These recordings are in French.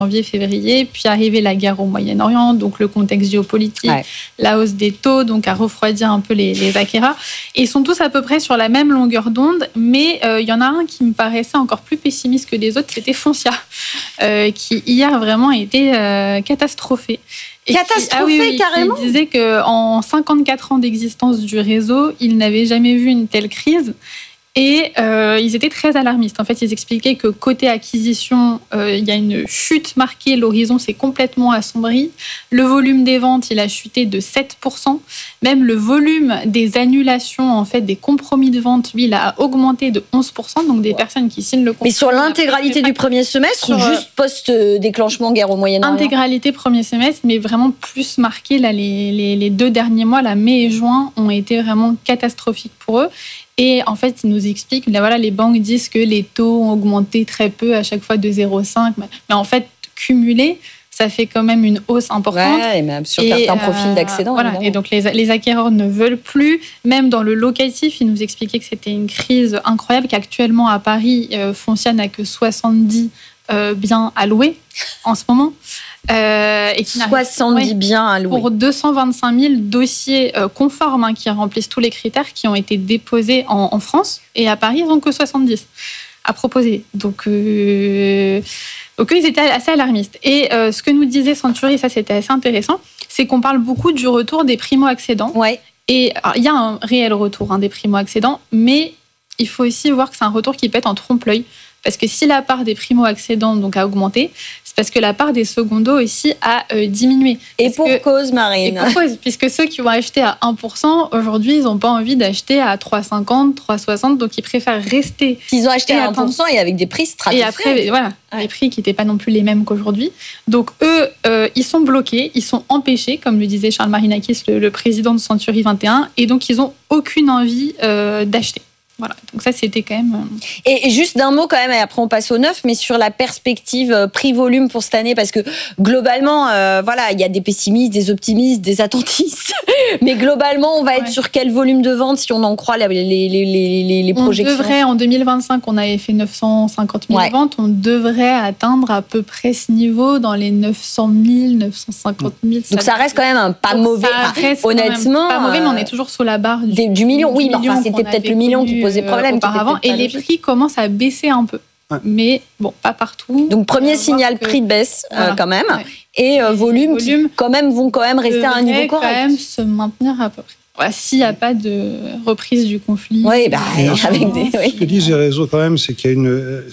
janvier-février, puis arrivée la guerre au Moyen-Orient, donc le contexte géopolitique, la hausse des taux, donc à refroidir un peu les acquéreurs. Et ils sont tous à peu près sur la même longueur d'onde, mais il y en a un qui me paraissait encore plus pessimiste que les autres, c'était Foncia, qui hier vraiment était catastrophé. Catastrophé, carrément. Il disait qu'en 54 ans d'existence du réseau, il n'avait jamais vu une telle crise. Et ils étaient très alarmistes. En fait, ils expliquaient que côté acquisition, il y a une chute marquée, l'horizon s'est complètement assombri. Le volume des ventes, il a chuté de 7%. Même le volume des annulations, en fait, des compromis de vente, lui, il a augmenté de 11%. Donc des personnes qui signent le compromis. Mais sur l'intégralité du premier semestre ou juste post-déclenchement guerre au Moyen-Orient ? Intégralité premier semestre, mais vraiment plus marqué. Là, les 2 derniers mois, là, mai et juin, ont été vraiment catastrophiques pour eux. Et en fait, ils nous expliquent, voilà, les banques disent que les taux ont augmenté très peu, à chaque fois de 0,5. Mais en fait, cumulé, ça fait quand même une hausse importante. Ouais, même sur certains profils d'accédants. Voilà. Et donc, les acquéreurs ne veulent plus. Même dans le locatif, ils nous expliquaient que c'était une crise incroyable, qu'actuellement, à Paris, Foncia n'a que 70 biens à louer en ce moment. Et 70 biens à louer. Pour 225 000 dossiers conformes qui remplissent tous les critères qui ont été déposés en France. Et à Paris, ils n'ont que 70 à proposer. Donc eux, ils étaient assez alarmistes. Et ce que nous disait Century, ça c'était assez intéressant, c'est qu'on parle beaucoup du retour des primo-accédants. Ouais. Et il y a un réel retour des primo-accédants, mais il faut aussi voir que c'est un retour qui peut être en trompe-l'œil. Parce que si la part des primo-accédants donc, a augmenté, c'est parce que la part des secondos aussi a diminué. Et pour cause, Marine. Et pour cause, puisque ceux qui vont acheter à 1%, aujourd'hui, ils n'ont pas envie d'acheter à 3,50, 3,60, donc ils préfèrent rester. Ils ont acheté à 1% et avec des prix stratosphériques. Et après, voilà, les prix qui n'étaient pas non plus les mêmes qu'aujourd'hui. Donc eux, ils sont bloqués, ils sont empêchés, comme le disait Charles Marinakis, le président de Century 21, et donc ils n'ont aucune envie d'acheter. Voilà, donc ça c'était quand même... Et juste d'un mot quand même, et après on passe au neuf, mais sur la perspective prix-volume pour cette année, parce que globalement, voilà, il y a des pessimistes, des optimistes, des attentistes, mais globalement, on va être sur quel volume de vente si on en croit les projections ? On devrait, en 2025, on avait fait 950 000 ventes, on devrait atteindre à peu près ce niveau dans les 900 000, 950 000. Donc ça reste quand même pas mauvais, honnêtement. Pas mauvais, mais on est toujours sous la barre du million. Oui, mais enfin, c'était peut-être le million qui posait problème auparavant, et les prix commencent à baisser un peu. Ouais. Mais bon, pas partout. Donc premier signal, prix de baisse quand même, et volume qui quand même vont quand même rester à un niveau correct. Quand même se maintenir à peu près. Ouais, s'il n'y a pas de reprise du conflit. Oui, avec des. Ce que disent les réseaux quand même, c'est qu'il y a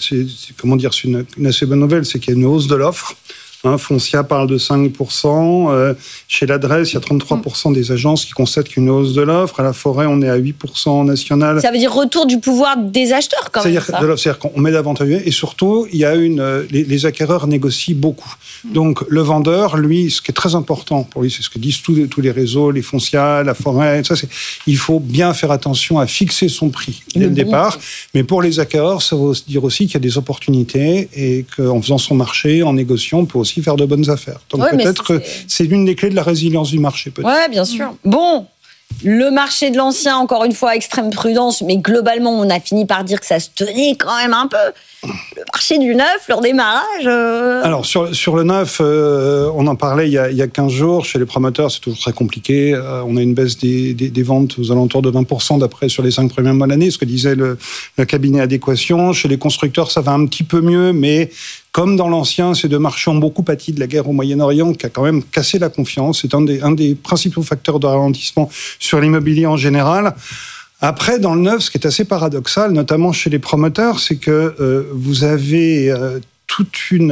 une assez bonne nouvelle, c'est qu'il y a une hausse de l'offre. Foncia parle de 5%. Chez l'adresse, il y a 33% des agences qui constatent qu'une hausse de l'offre. À la Forêt, on est à 8% national. Ça veut dire retour du pouvoir des acheteurs quand même. C'est-à-dire qu'on met davantage. Et surtout, il y a les acquéreurs négocient beaucoup. Donc le vendeur, lui, ce qui est très important pour lui, c'est ce que disent tous les réseaux, les Foncia, la Forêt, ça, c'est il faut bien faire attention à fixer son prix dès le départ. Mais pour les acquéreurs, ça veut dire aussi qu'il y a des opportunités et qu'en faisant son marché, en négociant, on peut aussi faire de bonnes affaires. Donc peut-être que c'est l'une des clés de la résilience du marché. Oui, bien sûr. Bon, le marché de l'ancien, encore une fois, extrême prudence, mais globalement, on a fini par dire que ça se tenait quand même un peu. Le marché du neuf, leur démarrage... Alors, sur le neuf, on en parlait il y a 15 jours. Chez les promoteurs, c'est toujours très compliqué. On a une baisse des ventes aux alentours de 20% d'après sur les 5 premiers mois de l'année, ce que disait le cabinet Adéquation. Chez les constructeurs, ça va un petit peu mieux, mais... Comme dans l'ancien, ces deux marchés ont beaucoup pâti de la guerre au Moyen-Orient, qui a quand même cassé la confiance. C'est un des principaux facteurs de ralentissement sur l'immobilier en général. Après, dans le neuf, ce qui est assez paradoxal, notamment chez les promoteurs, c'est que vous avez toute une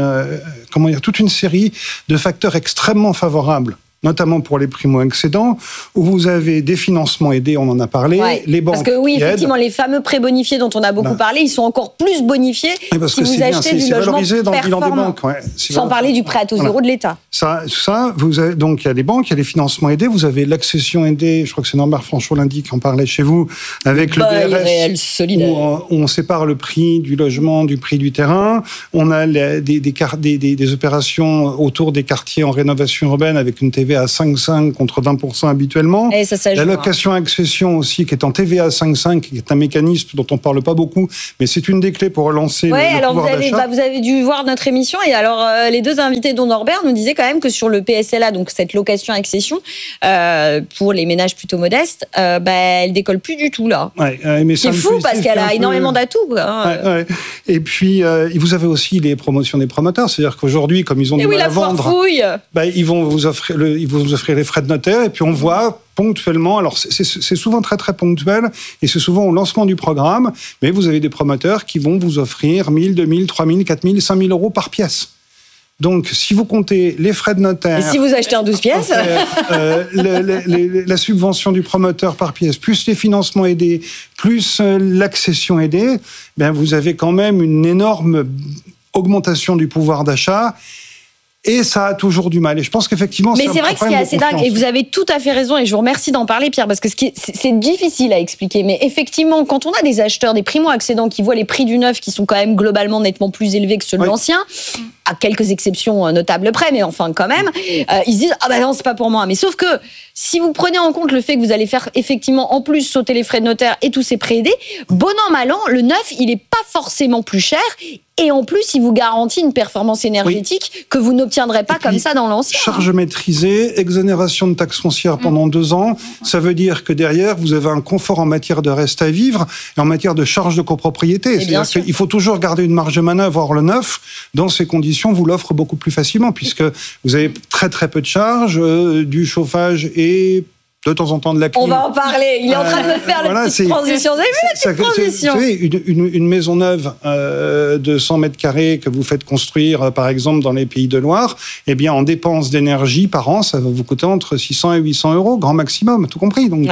série de facteurs extrêmement favorables, notamment pour les primo-accédants, où vous avez des financements aidés, on en a parlé, les banques. Parce que oui, effectivement, les fameux prêts bonifiés dont on a beaucoup parlé, ils sont encore plus bonifiés si vous achetez du logement dans le bilan des banques. Sans parler du prêt à taux zéro de l'État. Ça, vous avez, donc il y a les banques, il y a les financements aidés, vous avez l'accession aidée, je crois que c'est Norbert Franchot-Lundi qui en parlait chez vous, avec le BRS, où on sépare le prix du logement du prix du terrain. On a des opérations autour des quartiers en rénovation urbaine avec une TVA TVA 5,5 contre 20% habituellement. Et ça la location accession aussi, qui est en TVA 5,5, qui est un mécanisme dont on parle pas beaucoup, mais c'est une des clés pour relancer le pouvoir d'achat. Vous avez dû voir notre émission, et alors les deux invités, dont Norbert, nous disaient quand même que sur le PSLA, donc cette location accession, pour les ménages plutôt modestes, elle décolle plus du tout là. Mais c'est fou parce qu'elle a énormément d'atouts. Et puis vous avez aussi les promotions des promoteurs, c'est-à-dire qu'aujourd'hui, comme ils ont du mal à vendre, ils vont vous offrir les frais de notaire, et puis on voit ponctuellement, alors c'est souvent très très ponctuel, et c'est souvent au lancement du programme, mais vous avez des promoteurs qui vont vous offrir 1 000, 2 000, 3 000, 4 000, 5 000 euros par pièce. Donc, si vous comptez les frais de notaire... Et si vous achetez en 12 pièces la subvention du promoteur par pièce, plus les financements aidés, plus l'accession aidée, vous avez quand même une énorme augmentation du pouvoir d'achat. Et ça a toujours du mal. Et je pense qu'effectivement, mais c'est vrai que ce qui est assez dingue, et vous avez tout à fait raison, et je vous remercie d'en parler, Pierre, parce que c'est difficile à expliquer. Mais effectivement, quand on a des acheteurs, des primo-accédants qui voient les prix du neuf qui sont quand même globalement nettement plus élevés que ceux de l'ancien, à quelques exceptions notables près, mais enfin quand même, ils se disent « Ah ben non, c'est pas pour moi ». Mais sauf que si vous prenez en compte le fait que vous allez faire effectivement en plus sauter les frais de notaire et tous ces prêts aidés, bon an, mal an, le neuf, il est pas forcément plus cher. Et en plus, il vous garantit une performance énergétique que vous n'obtiendrez pas comme ça dans l'ancien. Charge maîtrisée, exonération de taxes foncières pendant 2 ans. Ça veut dire que derrière, vous avez un confort en matière de reste à vivre et en matière de charge de copropriété. C'est-à-dire qu'il faut toujours garder une marge de manœuvre. Or, le neuf, dans ces conditions, vous l'offre beaucoup plus facilement puisque vous avez très très peu de charges, du chauffage et de temps en temps de la clim. On va en parler. Il est en train de me faire la petite transition. Vous avez vu la petite transition? Vous savez, une maison neuve de 100 mètres carrés que vous faites construire, par exemple, dans les Pays de Loire, eh bien, en dépenses d'énergie par an, ça va vous coûter entre 600 et 800 euros, grand maximum, tout compris. Donc,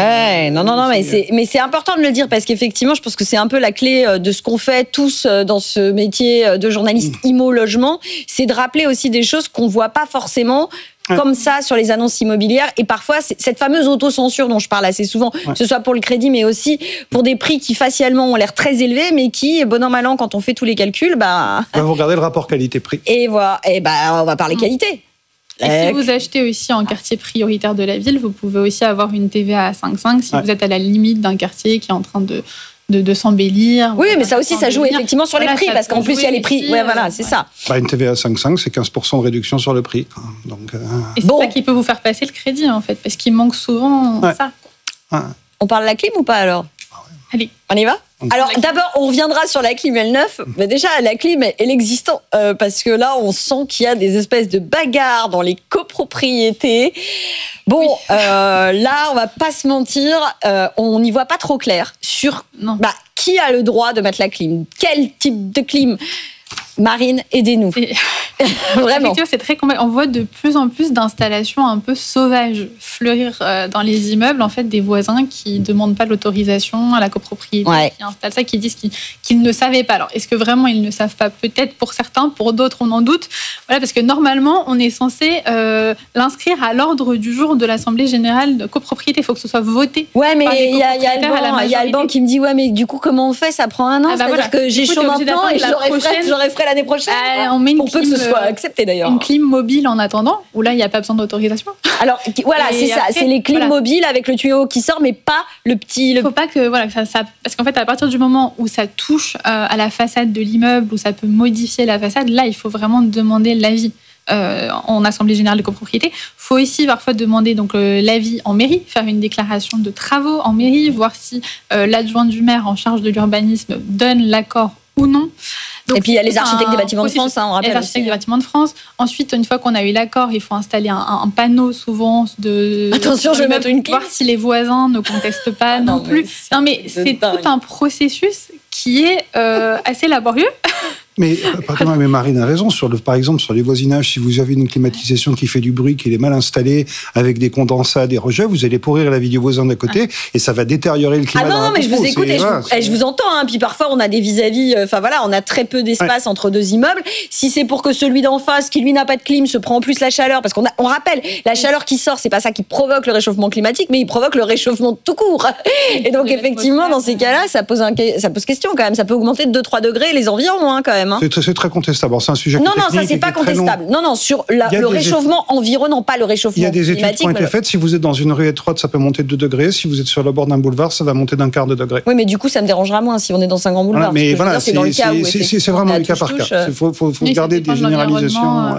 mais c'est important de le dire parce qu'effectivement, je pense que c'est un peu la clé de ce qu'on fait tous dans ce métier de journaliste IMO-logement, c'est de rappeler aussi des choses qu'on voit pas forcément comme ça sur les annonces immobilières, et parfois c'est cette fameuse autocensure dont je parle assez souvent, que ce soit pour le crédit mais aussi pour des prix qui facialement ont l'air très élevés mais qui, bon an mal an, quand on fait tous les calculs, vous regardez le rapport qualité-prix. Et voilà, on va parler qualité. Et si vous achetez aussi en quartier prioritaire de la ville, vous pouvez aussi avoir une TVA à 5,5 si vous êtes à la limite d'un quartier qui est en train de s'embellir. Oui, mais ça aussi, ça joue effectivement sur les prix, parce qu'en plus, il y a les prix. C'est ça. Une TVA à 5,5, c'est 15% de réduction sur le prix. Donc, et c'est ça qui peut vous faire passer le crédit, en fait, parce qu'il manque souvent ça. On parle de la clim ou pas, alors ? Allez. On y va ? Alors, d'abord, on reviendra sur la clim et le neuf. Mais déjà, la clim et l'existant. Parce que là, on sent qu'il y a des espèces de bagarres dans les copropriétés. Bon, là, on va pas se mentir, on n'y voit pas trop clair sur qui a le droit de mettre la clim. Quel type de clim ? Marine, aidez-nous. Vraiment. Effectivement, c'est très complexe. On voit de plus en plus d'installations un peu sauvages fleurir dans les immeubles, en fait, des voisins qui ne demandent pas l'autorisation à la copropriété, qui installent ça, qui disent qu'ils ne savaient pas. Alors, est-ce que vraiment ils ne savent pas ? Peut-être pour certains, pour d'autres, on en doute. Voilà, parce que normalement, on est censé l'inscrire à l'ordre du jour de l'Assemblée générale de copropriété. Il faut que ce soit voté. Ouais, mais il y a le banc qui me dit mais du coup, comment on fait ? Ça prend 1 an. C'est-à-dire que j'ai chaud maintenant et j'aurai frais l'année prochaine. On met pour peu que ce soit accepté d'ailleurs. Une clim mobile en attendant, où là il n'y a pas besoin d'autorisation. Alors voilà, c'est ça, c'est les clims mobiles avec le tuyau qui sort, mais pas le petit. Il ne faut pas que ça, parce qu'en fait à partir du moment où ça touche à la façade de l'immeuble, où ça peut modifier la façade, là il faut vraiment demander l'avis. En assemblée générale de copropriété. Il faut aussi parfois demander l'avis en mairie, faire une déclaration de travaux en mairie, voir si l'adjoint du maire en charge de l'urbanisme donne l'accord ou non. Donc, et puis il y a les architectes des bâtiments de France, on rappelle. Les architectes des bâtiments de France. Ensuite, une fois qu'on a eu l'accord, il faut installer un panneau souvent de. Attention, je vais mettre une clim. Voir si les voisins ne contestent pas non plus. Non, mais c'est tout un processus qui est assez laborieux. Mais Marine a raison. Par exemple, sur les voisinages, si vous avez une climatisation qui fait du bruit, qui est mal installée, avec des condensats, des rejets, vous allez pourrir la vie du voisin d'à côté et ça va détériorer le climat. Ah non, mais je vous écoute et je vous entends. Puis parfois, on a des vis-à-vis. On a très peu d'espace entre 2 immeubles. Si c'est pour que celui d'en face, qui lui n'a pas de clim, se prend en plus la chaleur, parce qu'on rappelle, la chaleur qui sort, c'est pas ça qui provoque le réchauffement climatique, mais il provoque le réchauffement tout court. Et donc effectivement, dans ces cas-là, ça pose question quand même. Ça peut augmenter de 2-3 degrés les environs quand même. même. Hein. C'est très contestable. Alors, c'est un sujet non, ça c'est pas contestable. Non, sur le réchauffement environnant, pas le réchauffement climatique. Il y a des études qui ont été faites. Si vous êtes dans une rue étroite, ça peut monter de 2 degrés. Si vous êtes sur le bord d'un boulevard, ça va monter d'1/4 de degré. Oui, mais du coup, ça me dérangera moins si on est dans un grand boulevard. Mais voilà, c'est vraiment du cas par cas. Il faut garder des généralisations.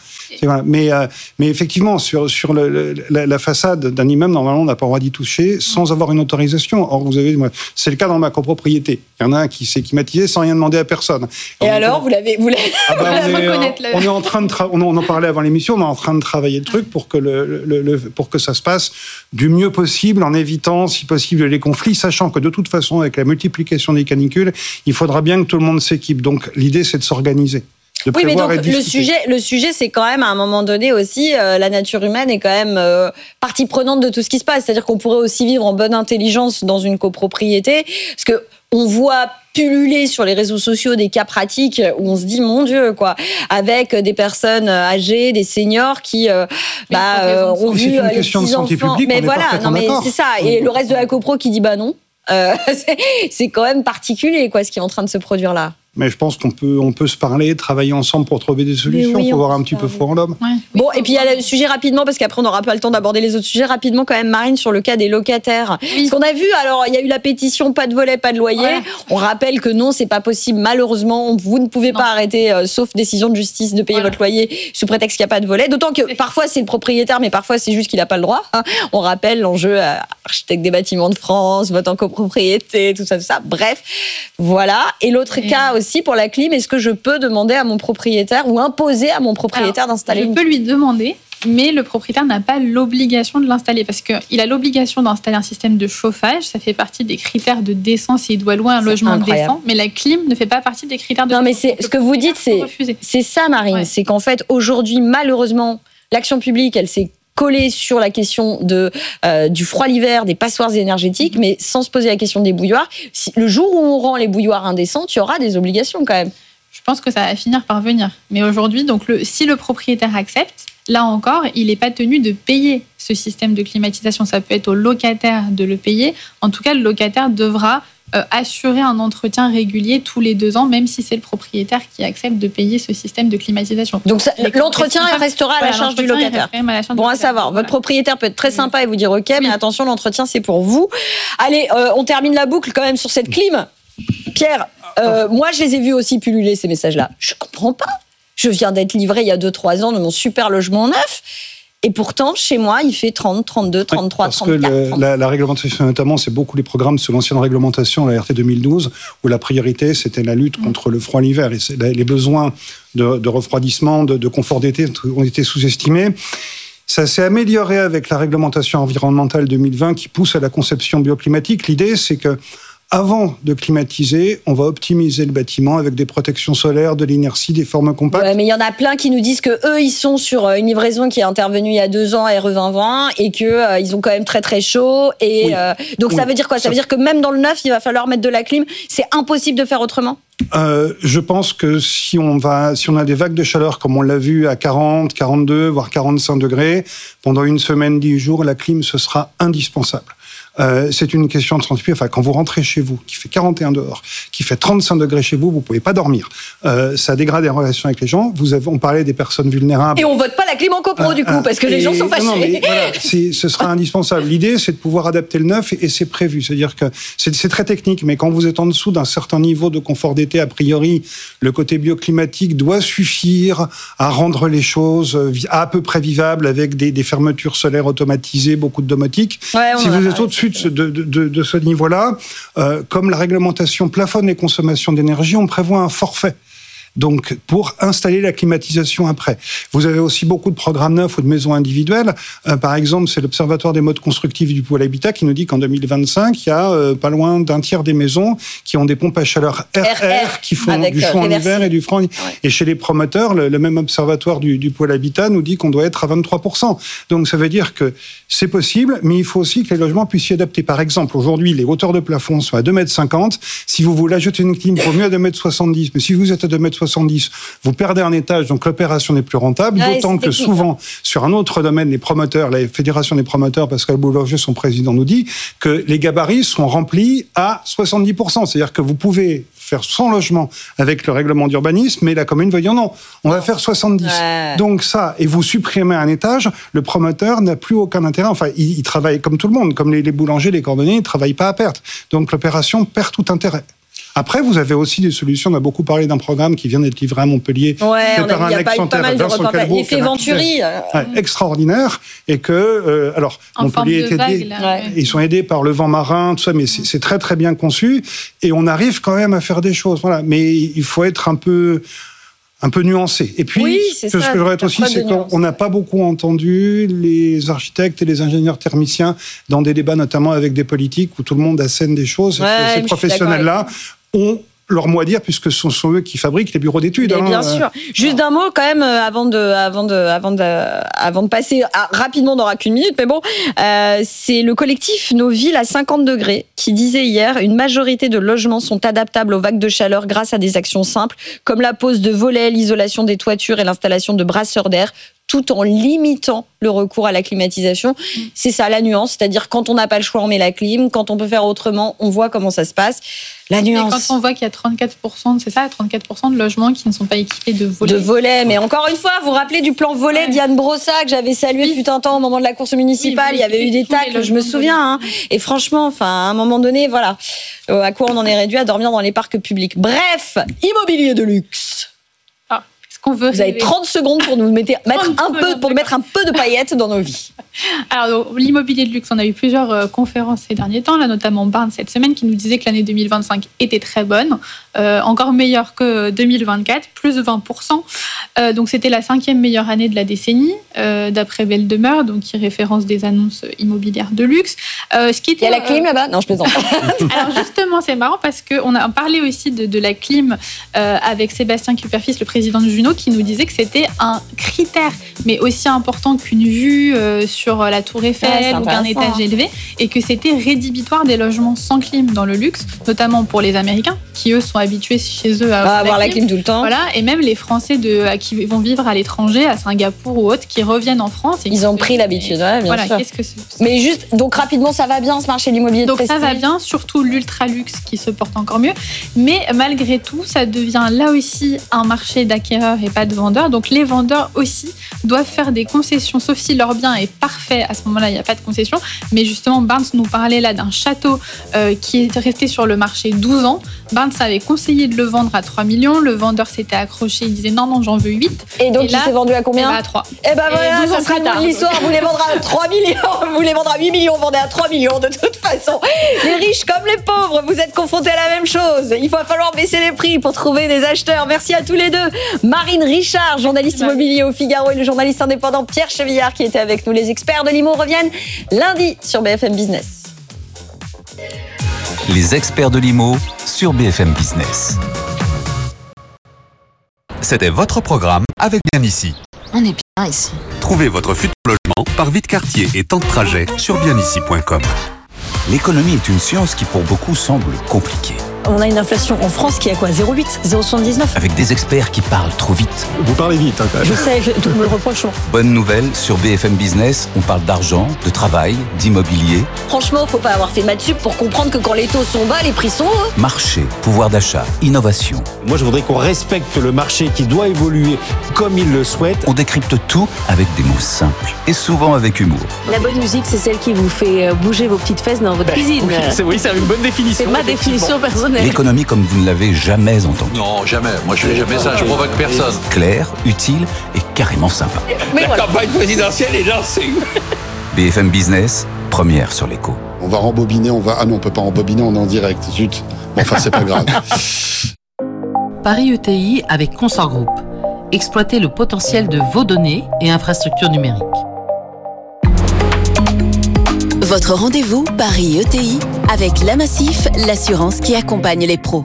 Mais effectivement, sur la façade d'un immeuble, normalement, on n'a pas le droit d'y toucher sans avoir une autorisation. Or, c'est le cas dans ma copropriété. Il y en a un qui s'est climatisé sans rien demander à personne. Et alors, vous l'avez on est en train de on en parlait avant l'émission, on est en train de travailler le truc pour que ça se passe du mieux possible, en évitant, si possible, les conflits, sachant que de toute façon, avec la multiplication des canicules, il faudra bien que tout le monde s'équipe. Donc, l'idée, c'est de s'organiser. Oui, mais donc le sujet, c'est quand même à un moment donné aussi, la nature humaine est quand même partie prenante de tout ce qui se passe. C'est-à-dire qu'on pourrait aussi vivre en bonne intelligence dans une copropriété, parce que on voit pulluler sur les réseaux sociaux des cas pratiques où on se dit mon Dieu quoi, avec des personnes âgées, des seniors qui ont vu les petits enfants. Mais voilà, non mais c'est ça. Et le reste de la copro qui dit bah non. C'est quand même particulier quoi, ce qui est en train de se produire là. Mais je pense qu'on peut se parler, travailler ensemble pour trouver des solutions. Il faut voir un petit peu fort l'homme. Ouais. Bon, et puis il y a le sujet rapidement, parce qu'après on n'aura pas le temps d'aborder les autres sujets rapidement quand même, Marine, sur le cas des locataires. Oui. Ce qu'on a vu, alors il y a eu la pétition pas de volet, pas de loyer. Ouais. On rappelle que non, c'est pas possible. Malheureusement, vous ne pouvez pas arrêter, sauf décision de justice, de payer votre loyer sous prétexte qu'il n'y a pas de volet. D'autant que parfois c'est le propriétaire, mais parfois c'est juste qu'il n'a pas le droit. On rappelle l'enjeu architecte des bâtiments de France, vote en copropriété, tout ça. Bref, voilà. Et l'autre cas aussi pour la clim, est-ce que je peux demander à mon propriétaire ou imposer à mon propriétaire d'installer Je peux lui demander, mais le propriétaire n'a pas l'obligation de l'installer parce qu'il a l'obligation d'installer un système de chauffage. Ça fait partie des critères de décence et il doit louer un logement décent. Mais la clim ne fait pas partie des critères de décence. Non, mais ce que vous dites, c'est ça, Marine. Ouais. C'est qu'en fait, aujourd'hui, malheureusement, l'action publique, elle s'est collée sur la question du froid l'hiver, des passoires énergétiques, mais sans se poser la question des bouilloires. Le jour où on rend les bouilloires indécentes, il y aura des obligations quand même. Je pense que ça va finir par venir. Mais aujourd'hui, donc si le propriétaire accepte, là encore, il n'est pas tenu de payer ce système de climatisation. Ça peut être au locataire de le payer. En tout cas, le locataire devra assurer un entretien régulier tous les 2 ans, même si c'est le propriétaire qui accepte de payer ce système de climatisation. Donc l'entretien restera à la charge du locataire. Bon à savoir, votre propriétaire peut être très sympa et vous dire ok, mais attention, l'entretien c'est pour vous. Allez, on termine la boucle quand même sur cette clim. Pierre, moi je les ai vus aussi pulluler ces messages-là. Je comprends pas. Je viens d'être livré il y a 2-3 ans de mon super logement neuf. Et pourtant, chez moi, il fait 30, 32, 33, 34. Parce que la réglementation, notamment, c'est beaucoup les programmes sous l'ancienne réglementation, la RT 2012, où la priorité, c'était la lutte contre le froid l'hiver. Et les besoins de refroidissement, de confort d'été ont été sous-estimés. Ça s'est amélioré avec la réglementation environnementale 2020 qui pousse à la conception bioclimatique. L'idée, c'est que avant de climatiser, on va optimiser le bâtiment avec des protections solaires, de l'inertie, des formes compactes. Ouais, mais il y en a plein qui nous disent que eux, ils sont sur une livraison qui est intervenue il y a 2 ans, RE 2020, et que ils ont quand même très très chaud. Et donc ça veut dire quoi ? Ça veut dire que même dans le neuf, il va falloir mettre de la clim. C'est impossible de faire autrement ? Je pense que si on a des vagues de chaleur comme on l'a vu à 40, 42, voire 45 degrés, pendant une semaine, 10 jours, la clim, ce sera indispensable. C'est une question de transpire. Enfin, quand vous rentrez chez vous, qui fait 41 dehors, qui fait 35 degrés chez vous, vous pouvez pas dormir. Ça dégrade les relations avec les gens. On parlait des personnes vulnérables. Et on vote pas la clim en copro du coup, parce que les gens sont fâchés. Non, mais voilà, ce sera indispensable. L'idée, c'est de pouvoir adapter le neuf et c'est prévu. C'est-à-dire que c'est très technique, mais quand vous êtes en dessous d'un certain niveau de confort d'été, a priori, le côté bioclimatique doit suffire à rendre les choses à peu près vivables avec des fermetures solaires automatisées, beaucoup de domotique. Ouais, si vous êtes au-dessus de ce niveau-là, comme la réglementation plafonne les consommations d'énergie, on prévoit un forfait. Donc, pour installer la climatisation après. Vous avez aussi beaucoup de programmes neufs ou de maisons individuelles. Par exemple, c'est l'Observatoire des modes constructifs du pôle habitat qui nous dit qu'en 2025, il y a pas loin d'un tiers des maisons qui ont des pompes à chaleur RR qui font du chaud en hiver et du froid. Ouais. Et chez les promoteurs, le même observatoire du pôle habitat nous dit qu'on doit être à 23%. Donc, ça veut dire que c'est possible, mais il faut aussi que les logements puissent s'y adapter. Par exemple, aujourd'hui, les hauteurs de plafond sont à 2,50 m. Si vous voulez ajouter une clim, il faut mieux à 2,70 m. Mais si vous êtes à 2,70 m, 70, vous perdez un étage, donc l'opération n'est plus rentable, d'autant que souvent, sur un autre domaine, les promoteurs, la Fédération des promoteurs, Pascal Boulanger, son président, nous dit que les gabarits sont remplis à 70%. C'est-à-dire que vous pouvez faire 100 logements avec le règlement d'urbanisme, mais la commune va dire non, on va faire 70. Ouais. Donc ça, et vous supprimez un étage, le promoteur n'a plus aucun intérêt. Enfin, il travaille comme tout le monde, comme les boulangers, les cordonniers, ils ne travaillent pas à perte. Donc l'opération perd tout intérêt. Après, vous avez aussi des solutions. On a beaucoup parlé d'un programme qui vient d'être livré à Montpellier. Ouais, il y a pas mal de repas. L'effet Venturi. Extraordinaire. Et que, alors, en Montpellier est aidé. Ils sont aidés par le vent marin, tout ça, mais c'est très, très bien conçu. Et on arrive quand même à faire des choses. Voilà. Mais il faut être un peu nuancé. Et puis, ce que je regrette aussi, c'est qu'on n'a pas beaucoup entendu les architectes et les ingénieurs thermiciens dans des débats, notamment avec des politiques, où tout le monde assène des choses. Et ces professionnels-là ont leur mot à dire, puisque ce sont eux qui fabriquent les bureaux d'études. Bien sûr. Juste d'un mot quand même avant de passer rapidement, on n'aura qu'une minute, mais bon, c'est le collectif Nos villes à 50 degrés qui disait hier une majorité de logements sont adaptables aux vagues de chaleur grâce à des actions simples comme la pose de volets, l'isolation des toitures et l'installation de brasseurs d'air, tout en limitant le recours à la climatisation. C'est ça la nuance, c'est-à-dire quand on n'a pas le choix, on met la clim, quand on peut faire autrement, on voit comment ça se passe. La nuance. Et quand on voit qu'il y a 34% de logements qui ne sont pas équipés de volets. De volets, mais encore une fois, vous vous rappelez du plan volet Diane Brossa que j'avais salué fut un temps au moment de la course municipale, il y avait eu des tacles, je me souviens. Et franchement, à un moment donné, voilà, à quoi on en est réduit à dormir dans les parcs publics. Bref, immobilier de luxe. Vous avez 30 secondes pour nous mettre un peu de paillettes dans nos vies. Alors, l'immobilier de luxe, on a eu plusieurs conférences ces derniers temps, là, notamment Barnes cette semaine, qui nous disait que l'année 2025 était très bonne, encore meilleure que 2024, plus 20%. Donc, c'était la 5e meilleure année de la décennie, d'après Belle Demeure, donc qui référence des annonces immobilières de luxe. Il y a la clim là-bas ? Non, je plaisante. Alors, justement, c'est marrant parce qu'on a parlé aussi de la clim avec Sébastien Kuperfis, le président de Juno, qui nous disait que c'était un critère, mais aussi important qu'une vue sur la Tour Eiffel ou qu'un étage élevé, et que c'était rédhibitoire des logements sans clim dans le luxe, notamment pour les Américains, qui eux sont habitués chez eux à avoir la clim tout le temps. Voilà, et même les Français qui vont vivre à l'étranger, à Singapour ou autre, qui reviennent en France. Et ils ont pris l'habitude, bien sûr. Qu'est-ce que c'est ? Mais juste, donc rapidement, ça va bien ce marché de l'immobilier de prestige ? Donc ça va bien, surtout l'ultra luxe qui se porte encore mieux. Mais malgré tout, ça devient là aussi un marché d'acquéreurs et pas de vendeurs. Donc les vendeurs aussi doivent faire des concessions, sauf si leur bien est parfait. À ce moment-là, il n'y a pas de concession. Mais justement, Barnes nous parlait là d'un château qui est resté sur le marché 12 ans. Barnes avait conseillé de le vendre à 3 millions. Le vendeur s'était accroché. Il disait non, j'en veux 8. Et donc, il s'est vendu à combien ? À 3. Et ben voilà, ça sera le l'histoire. Vous les vendrez à 3 millions. Vous les vendrez à 8 millions. Vous vendez à 3 millions. De toute façon, les riches comme les pauvres, vous êtes confrontés à la même chose. Il va falloir baisser les prix pour trouver des acheteurs. Merci à tous les deux. Marine Richard, journaliste immobilier au Figaro, et le journaliste indépendant Pierre Chevillard qui était avec nous. Les experts de l'IMO reviennent lundi sur BFM Business. Les experts de l'IMO sur BFM Business. C'était votre programme avec Bien Ici. On est bien ici. Trouvez votre futur logement par vide quartier et temps de trajet sur bienici.com. L'économie est une science qui pour beaucoup semble compliquée. On a une inflation en France qui est à quoi ? 0,8 ? 0,79 ? Avec des experts qui parlent trop vite. Vous parlez vite, quand même. Je sais, tout me le reproche. Bonne nouvelle, sur BFM Business, on parle d'argent, de travail, d'immobilier. Franchement, faut pas avoir fait maths sup pour comprendre que quand les taux sont bas, les prix sont hauts. Marché, pouvoir d'achat, innovation. Moi, je voudrais qu'on respecte le marché qui doit évoluer comme il le souhaite. On décrypte tout avec des mots simples et souvent avec humour. La bonne musique, c'est celle qui vous fait bouger vos petites fesses dans votre cuisine. Oui, c'est une bonne définition. C'est ma définition personnelle. L'économie comme vous ne l'avez jamais entendue. Non, jamais. Moi, je fais jamais ça. Je provoque personne. Claire, utile et carrément sympa. Mais la campagne présidentielle est lancée. BFM Business, première sur l'écho. On va rembobiner, Ah non, on peut pas rembobiner, on est en direct. Zut. Bon, enfin, c'est pas grave. Paris ETI avec Consort Group. Exploitez le potentiel de vos données et infrastructures numériques. Votre rendez-vous Paris ETI avec La Massif, l'assurance qui accompagne les pros.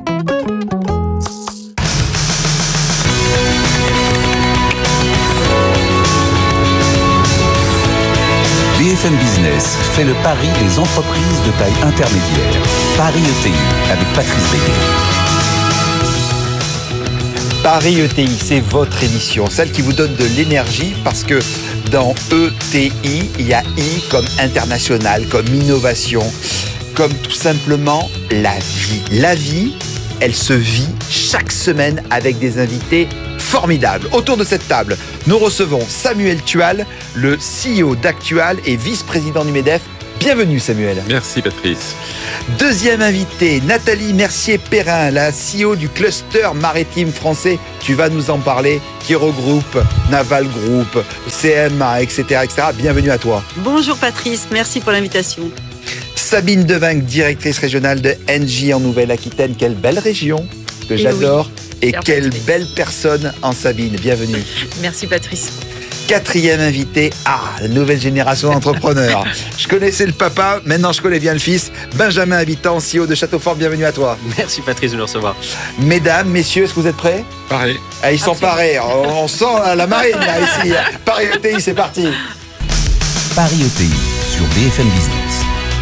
BFM Business fait le pari des entreprises de taille intermédiaire. Paris ETI avec Patrice Béguet. Paris ETI, c'est votre émission, celle qui vous donne de l'énergie parce que dans ETI, il y a I comme international, comme innovation, comme tout simplement la vie. La vie, elle se vit chaque semaine avec des invités formidables. Autour de cette table, nous recevons Samuel Tual, le CEO d'Actual et vice-président du MEDEF. Bienvenue Samuel. Merci Patrice. Deuxième invité, Nathalie Mercier-Perrin, la CEO du cluster maritime français. Tu vas nous en parler, qui regroupe Naval Group, CMA, etc., etc. Bienvenue à toi. Bonjour Patrice, merci pour l'invitation. Sabine Devinck, directrice régionale de Engie en Nouvelle-Aquitaine. Quelle belle région que j'adore. Oui, et quelle belle personne en Sabine. Bienvenue. Merci Patrice. Quatrième invité, la nouvelle génération d'entrepreneurs. Je connaissais le papa, maintenant je connais bien le fils. Benjamin Habitant, CEO de Châteaufort, bienvenue à toi. Merci Patrice de nous recevoir. Mesdames, messieurs, est-ce que vous êtes prêts? Pareil. Ils sont parés, on sent la marine là, ici. Paris ETI, c'est parti. Paris ETI sur BFM Business.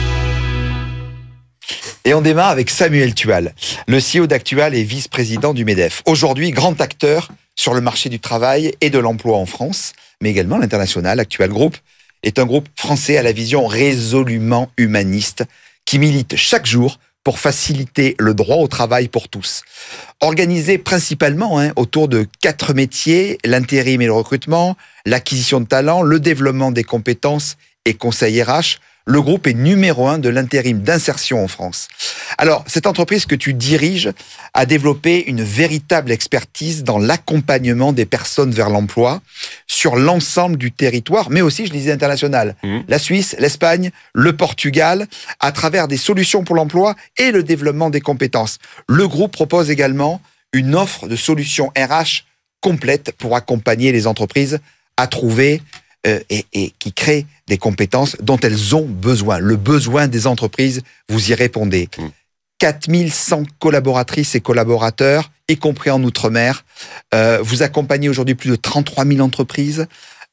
Et on démarre avec Samuel Tual, le CEO d'Actual et vice-président du MEDEF. Aujourd'hui, grand acteur sur le marché du travail et de l'emploi en France, mais également l'international. Actual Group est un groupe français à la vision résolument humaniste qui milite chaque jour pour faciliter le droit au travail pour tous. Organisé principalement autour de 4 métiers, l'intérim et le recrutement, l'acquisition de talents, le développement des compétences et conseil RH, le groupe est numéro 1 de l'intérim d'insertion en France. Alors, cette entreprise que tu diriges a développé une véritable expertise dans l'accompagnement des personnes vers l'emploi sur l'ensemble du territoire, mais aussi, je disais, international. La Suisse, l'Espagne, le Portugal, à travers des solutions pour l'emploi et le développement des compétences. Le groupe propose également une offre de solutions RH complète pour accompagner les entreprises à trouver et qui créent des compétences dont elles ont besoin. Le besoin des entreprises, vous y répondez. 4100 collaboratrices et collaborateurs, y compris en Outre-mer. Vous accompagnez aujourd'hui plus de 33 000 entreprises,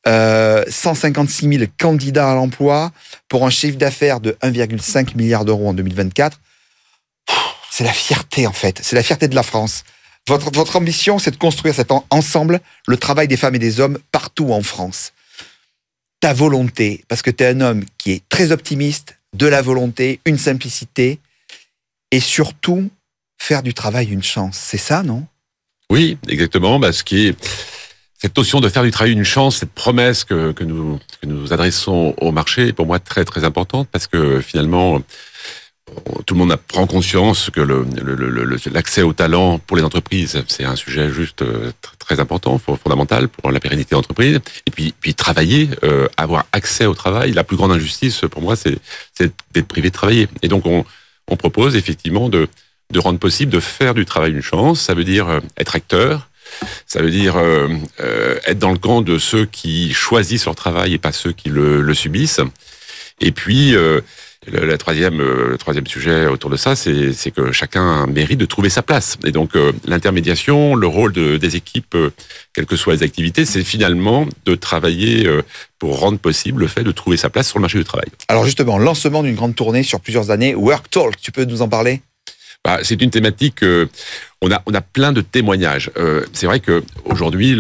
156 000 candidats à l'emploi pour un chiffre d'affaires de 1,5 milliard d'euros en 2024. C'est la fierté, en fait. C'est la fierté de la France. Votre ambition, c'est de construire ensemble le travail des femmes et des hommes partout en France. Ta volonté, parce que tu es un homme qui est très optimiste, de la volonté, une simplicité, et surtout, faire du travail une chance. C'est ça, non? Oui, exactement. Cette notion de faire du travail une chance, cette promesse que nous adressons au marché est pour moi très très importante, parce que finalement, tout le monde prend conscience que l'accès au talent pour les entreprises, c'est un sujet juste très important, fondamental pour la pérennité de l'entreprise. Et puis travailler, avoir accès au travail. La plus grande injustice pour moi, c'est d'être privé de travailler. Et donc on propose effectivement de rendre possible de faire du travail une chance. Ça veut dire être acteur. Ça veut dire être dans le camp de ceux qui choisissent leur travail et pas ceux qui le subissent. Et puis le troisième sujet autour de ça, c'est que chacun mérite de trouver sa place. Et donc, l'intermédiation, le rôle des équipes, quelles que soient les activités, c'est finalement de travailler pour rendre possible le fait de trouver sa place sur le marché du travail. Alors justement, lancement d'une grande tournée sur plusieurs années, Work Talk, tu peux nous en parler ? C'est une thématique, on a plein de témoignages. C'est vrai qu'aujourd'hui,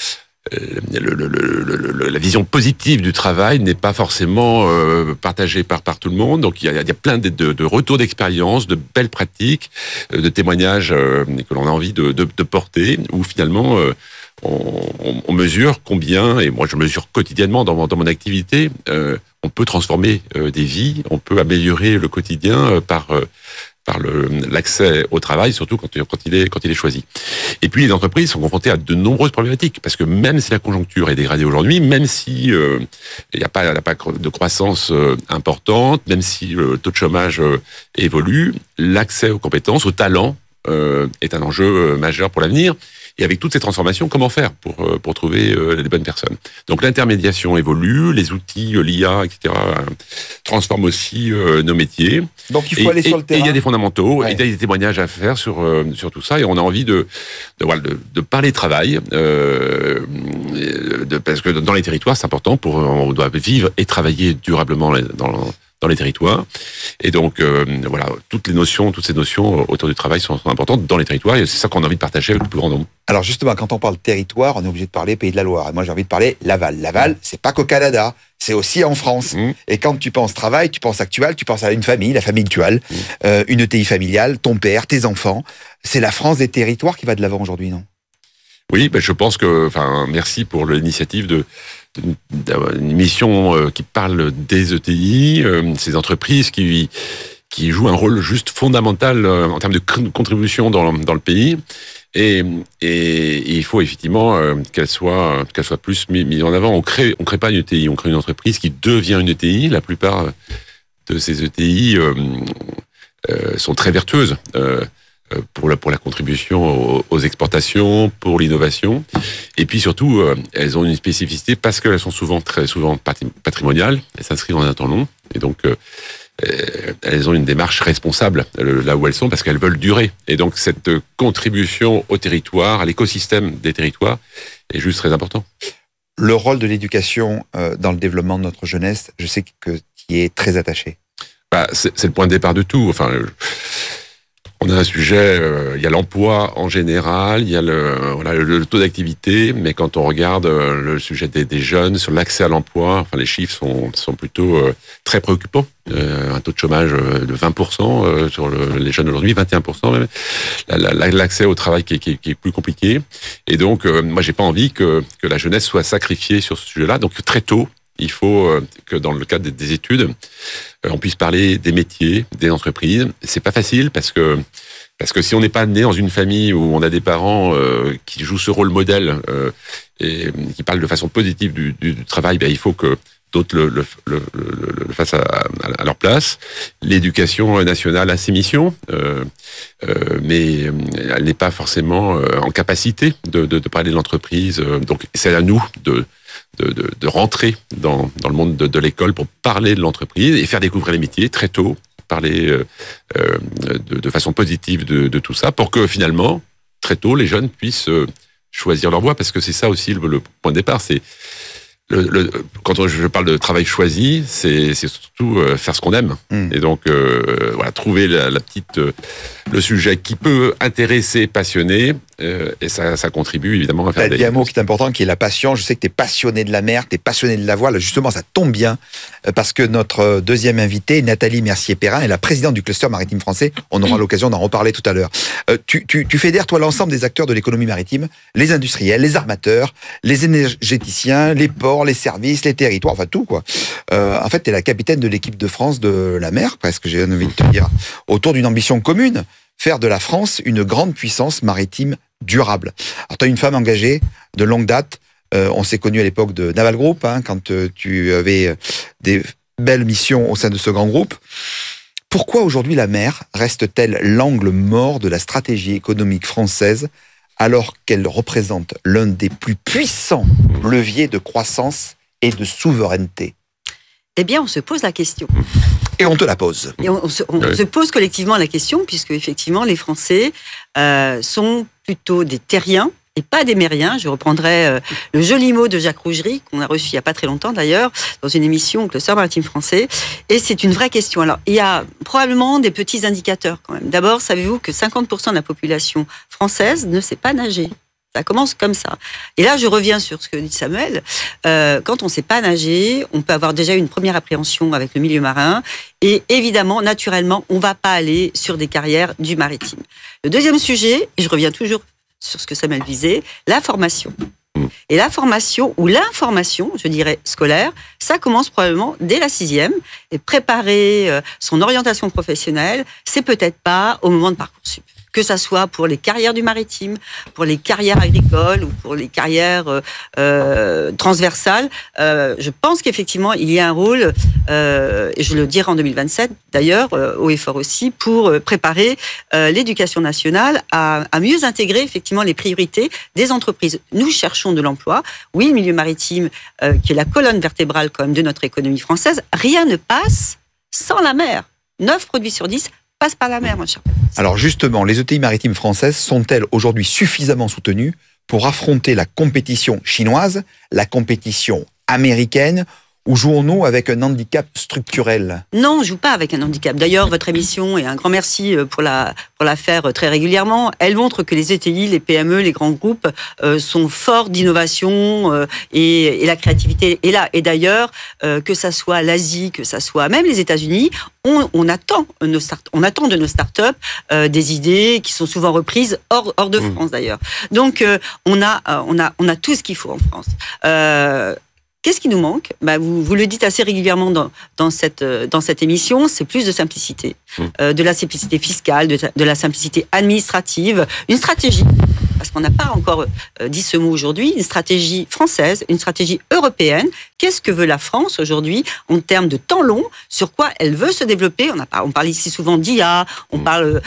la vision positive du travail n'est pas forcément partagée par tout le monde. Donc il y a plein de retours d'expérience, de belles pratiques, de témoignages que l'on a envie de porter, où finalement on mesure combien, et moi je mesure quotidiennement dans mon activité, on peut transformer des vies, on peut améliorer le quotidien par l'accès au travail, surtout quand il est choisi. Et puis les entreprises sont confrontées à de nombreuses problématiques, parce que même si la conjoncture est dégradée aujourd'hui, même si il n'y a pas de croissance importante, même si le taux de chômage évolue, l'accès aux compétences, aux talents est un enjeu majeur pour l'avenir. Et avec toutes ces transformations, comment faire pour trouver les bonnes personnes? Donc l'intermédiation évolue, les outils, l'IA, etc. transforment aussi nos métiers. Donc il faut aller sur le terrain. Et il y a des fondamentaux, et il y a des témoignages à faire sur tout ça, et on a envie de parler travail, parce que dans les territoires, c'est important, on doit vivre et travailler durablement dans les territoires. Et donc, voilà, toutes ces notions autour du travail sont importantes dans les territoires, et c'est ça qu'on a envie de partager avec le plus grand nombre. Alors justement, quand on parle territoire, on est obligé de parler Pays de la Loire. Et moi, j'ai envie de parler Laval. Laval, c'est pas qu'au Canada, c'est aussi en France. Et quand tu penses travail, tu penses actuel, tu penses à une famille, la famille actuelle, une ETI familiale, ton père, tes enfants. C'est la France des territoires qui va de l'avant aujourd'hui, non ? Oui, je pense que, merci pour l'initiative d'avoir une émission qui parle des ETI, ces entreprises qui jouent un rôle juste fondamental en termes de contribution dans le pays. Et il faut effectivement qu'elle soit plus mise en avant. On crée pas une ETI, on crée une entreprise qui devient une ETI. La plupart de ces ETI sont très vertueuses pour la contribution aux exportations, pour l'innovation. Et puis surtout, elles ont une spécificité parce qu'elles sont très souvent patrimoniales. Elles s'inscrivent dans un temps long. Et donc, elles ont une démarche responsable là où elles sont parce qu'elles veulent durer. Et donc, cette contribution au territoire, à l'écosystème des territoires, est juste très important. Le rôle de l'éducation dans le développement de notre jeunesse, je sais que tu y es très attaché. C'est le point de départ de tout. On a un sujet, il y a l'emploi en général, il y a le taux d'activité, mais quand on regarde le sujet des jeunes sur l'accès à l'emploi, les chiffres sont plutôt très préoccupants. Un taux de chômage de 20% sur les jeunes aujourd'hui, 21% même. L'accès au travail qui est plus compliqué. Et donc, moi, j'ai pas envie que la jeunesse soit sacrifiée sur ce sujet-là. Donc, très tôt, il faut que dans le cadre des études, on puisse parler des métiers, des entreprises. C'est pas facile parce que si on n'est pas né dans une famille où on a des parents qui jouent ce rôle modèle et qui parlent de façon positive du travail, il faut que d'autres le fassent à leur place. L'éducation nationale a ses missions, mais elle n'est pas forcément en capacité de parler de l'entreprise. Donc c'est à nous de rentrer dans le monde de l'école pour parler de l'entreprise et faire découvrir les métiers très tôt, parler de façon positive de tout ça, pour que finalement, très tôt, les jeunes puissent choisir leur voie, parce que c'est ça aussi le point de départ. C'est quand je parle de travail choisi, c'est surtout faire ce qu'on aime. Et donc, trouver le sujet qui peut intéresser, passionner, et ça contribue évidemment à faire des... Il y a un mot qui est important, qui est la passion. Je sais que tu es passionné de la mer, tu es passionné de la voile. Justement, ça tombe bien, parce que notre deuxième invitée, Nathalie Mercier-Perrin, est la présidente du cluster maritime français. On aura l'occasion d'en reparler tout à l'heure. Tu fédères, toi, l'ensemble des acteurs de l'économie maritime, les industriels, les armateurs, les énergéticiens, les ports, les services, les territoires, enfin tout, quoi. En fait, tu es la capitaine de l'équipe de France de la mer, presque, j'ai envie de te dire, autour d'une ambition commune, faire de la France une grande puissance maritime durable. Alors, tu as une femme engagée de longue date. On s'est connus à l'époque de Naval Group, quand tu avais des belles missions au sein de ce grand groupe. Pourquoi aujourd'hui la mer reste-t-elle l'angle mort de la stratégie économique française, alors qu'elle représente l'un des plus puissants leviers de croissance et de souveraineté? Eh bien, on se pose la question. Et on te la pose. Et on se pose collectivement la question, puisque effectivement, les Français sont plutôt des terriens et pas des mériens. Je reprendrai le joli mot de Jacques Rougerie, qu'on a reçu il n'y a pas très longtemps d'ailleurs, dans une émission avec le Cluster maritime français. Et c'est une vraie question. Alors, il y a probablement des petits indicateurs quand même. D'abord, savez-vous que 50% de la population française ne sait pas nager? Ça commence comme ça. Et là, je reviens sur ce que dit Samuel. Quand on ne sait pas nager, on peut avoir déjà une première appréhension avec le milieu marin. Et évidemment, naturellement, on ne va pas aller sur des carrières du maritime. Le deuxième sujet, et je reviens toujours sur ce que Samuel disait, la formation. Et la formation, ou l'information, je dirais scolaire, ça commence probablement dès la 6e. Et préparer son orientation professionnelle, c'est peut-être pas au moment de Parcoursup. Que ça soit pour les carrières du maritime, pour les carrières agricoles ou pour les carrières transversales. Je pense qu'effectivement, il y a un rôle, et je le dirai en 2027 d'ailleurs, haut et fort aussi, pour préparer l'éducation nationale à mieux intégrer effectivement les priorités des entreprises. Nous cherchons de l'emploi. Oui, le milieu maritime, qui est la colonne vertébrale quand même de notre économie française, rien ne passe sans la mer. 9 produits sur 10 passe par la mer, mon cher. Alors justement, les ETI maritimes françaises sont-elles aujourd'hui suffisamment soutenues pour affronter la compétition chinoise, la compétition américaine, Ou jouons-nous avec un handicap structurel? Non, on ne joue pas avec un handicap. D'ailleurs, votre émission, et un grand merci pour la faire très régulièrement, elle montre que les ETI, les PME, les grands groupes sont forts d'innovation et la créativité est là. Et d'ailleurs, que ça soit l'Asie, que ça soit même les États-Unis, on attend de nos startups des idées qui sont souvent reprises hors de France d'ailleurs. Donc, on a tout ce qu'il faut en France. Qu'est-ce qui nous manque? Vous le dites assez régulièrement dans cette émission, c'est plus de simplicité, de la simplicité fiscale, de la simplicité administrative, une stratégie, parce qu'on n'a pas encore dit ce mot aujourd'hui, une stratégie française, une stratégie européenne. Qu'est-ce que veut la France aujourd'hui en termes de temps long? Sur quoi elle veut se développer? On parle ici souvent d'IA, on parle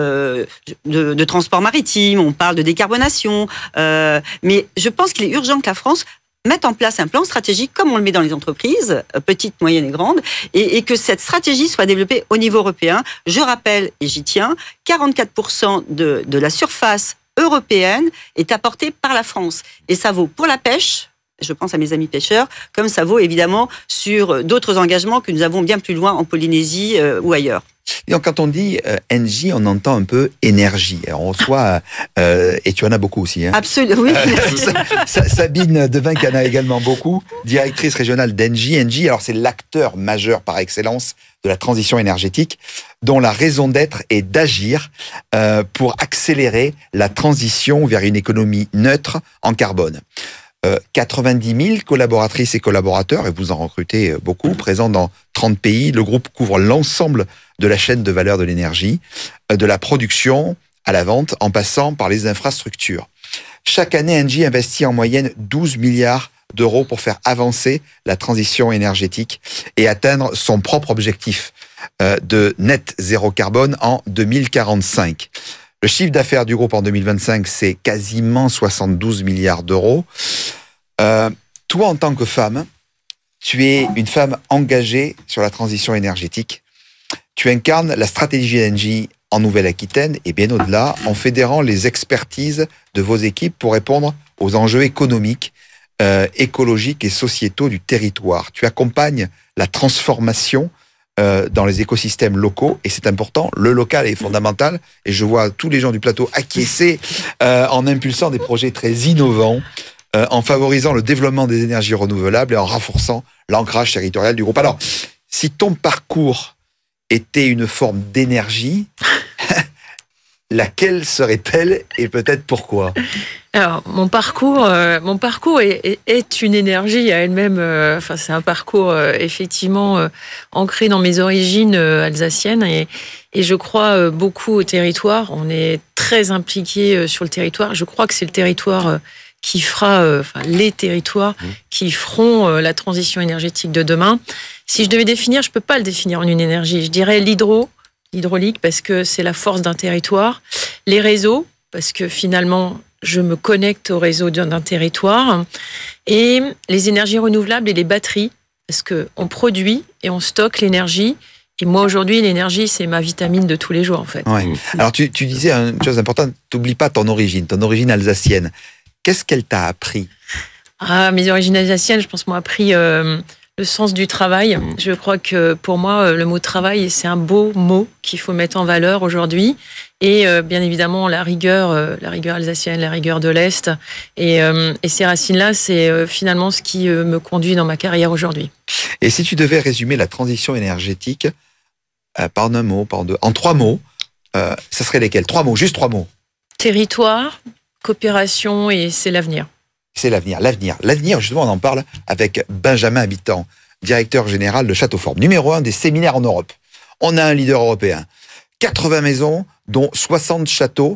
de transport maritime, on parle de décarbonation, mais je pense qu'il est urgent que la France mettre en place un plan stratégique comme on le met dans les entreprises, petites, moyennes et grandes, et que cette stratégie soit développée au niveau européen. Je rappelle, et j'y tiens, 44% de la surface européenne est apportée par la France. Et ça vaut pour la pêche, je pense à mes amis pêcheurs, comme ça vaut évidemment sur d'autres engagements que nous avons bien plus loin en Polynésie ou ailleurs. Et donc, quand on dit NJ, on entend un peu énergie. On reçoit, et tu en as beaucoup aussi. Hein. Absolument, oui. Sabine Devin, qui en a également beaucoup, directrice régionale d'NJ. NJ, alors c'est l'acteur majeur par excellence de la transition énergétique, dont la raison d'être est d'agir pour accélérer la transition vers une économie neutre en carbone. 90 000 collaboratrices et collaborateurs, et vous en recrutez beaucoup, présents dans 30 pays. Le groupe couvre l'ensemble de la chaîne de valeur de l'énergie, de la production à la vente, en passant par les infrastructures. Chaque année, Engie investit en moyenne 12 milliards d'euros pour faire avancer la transition énergétique et atteindre son propre objectif de net zéro carbone en 2045. Le chiffre d'affaires du groupe en 2025, c'est quasiment 72 milliards d'euros. Toi, en tant que femme, tu es une femme engagée sur la transition énergétique. Tu incarnes la stratégie d'Engie en Nouvelle-Aquitaine et bien au-delà, en fédérant les expertises de vos équipes pour répondre aux enjeux économiques, écologiques et sociétaux du territoire. Tu accompagnes la transformation dans les écosystèmes locaux, et c'est important, le local est fondamental, et je vois tous les gens du plateau acquiescer en impulsant des projets très innovants, en favorisant le développement des énergies renouvelables et en renforçant l'ancrage territorial du groupe. Alors, si ton parcours était une forme d'énergie, laquelle serait-elle et peut-être pourquoi? Alors, mon parcours est une énergie à elle-même. Enfin, c'est un parcours effectivement ancré dans mes origines alsaciennes et je crois beaucoup au territoire. On est très impliqué sur le territoire. Je crois que c'est le territoire qui fera, les territoires qui feront la transition énergétique de demain. Si je devais définir, je peux pas le définir en une énergie. Je dirais l'hydraulique parce que c'est la force d'un territoire, les réseaux parce que finalement je me connecte au réseau d'un territoire, et les énergies renouvelables et les batteries, parce qu'on produit et on stocke l'énergie. Et moi, aujourd'hui, l'énergie, c'est ma vitamine de tous les jours, en fait. Ouais. Alors, tu disais une chose importante, t'oublies pas ton origine alsacienne. Qu'est-ce qu'elle t'a appris? Mes origines alsaciennes, je pense, m'ont appris le sens du travail. Je crois que pour moi, le mot travail, c'est un beau mot qu'il faut mettre en valeur aujourd'hui. Et bien évidemment, la rigueur alsacienne, la rigueur de l'Est. Et ces racines-là, c'est finalement ce qui me conduit dans ma carrière aujourd'hui. Et si tu devais résumer la transition énergétique par un mot, en 3 mots, ça serait lesquels? 3 mots, juste 3 mots. Territoire, coopération et c'est l'avenir. C'est l'avenir. L'avenir, justement, on en parle avec Benjamin Habitant, directeur général de Châteauforme, numéro 1 des séminaires en Europe. On a un leader européen. 80 maisons, dont 60 châteaux,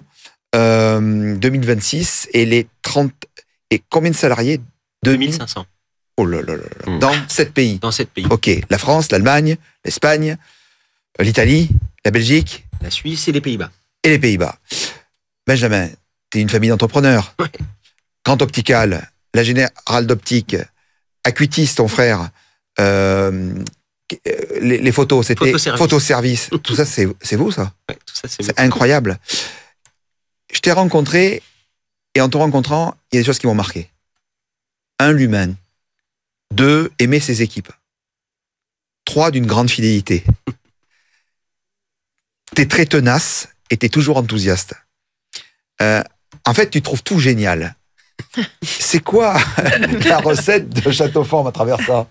2026, et les 30... Et combien de salariés? 2500. Oh là là là. Dans 7 pays. Dans 7 pays. Ok. La France, l'Allemagne, l'Espagne, l'Italie, la Belgique. La Suisse et les Pays-Bas. Et les Pays-Bas. Benjamin, t'es une famille d'entrepreneurs. Ouais. Grand Optical, la Générale d'Optique, Acuitis, ton frère, les photos, c'était Photoservice. Tout ça, c'est vous, ça? Ouais, tout ça, c'est incroyable. Je t'ai rencontré, et en te rencontrant, il y a des choses qui m'ont marqué. L'humain. 2, aimer ses équipes. 3, d'une grande fidélité. T'es très tenace et t'es toujours enthousiaste. En fait, tu trouves tout génial. C'est quoi la recette de Châteauforme à travers ça?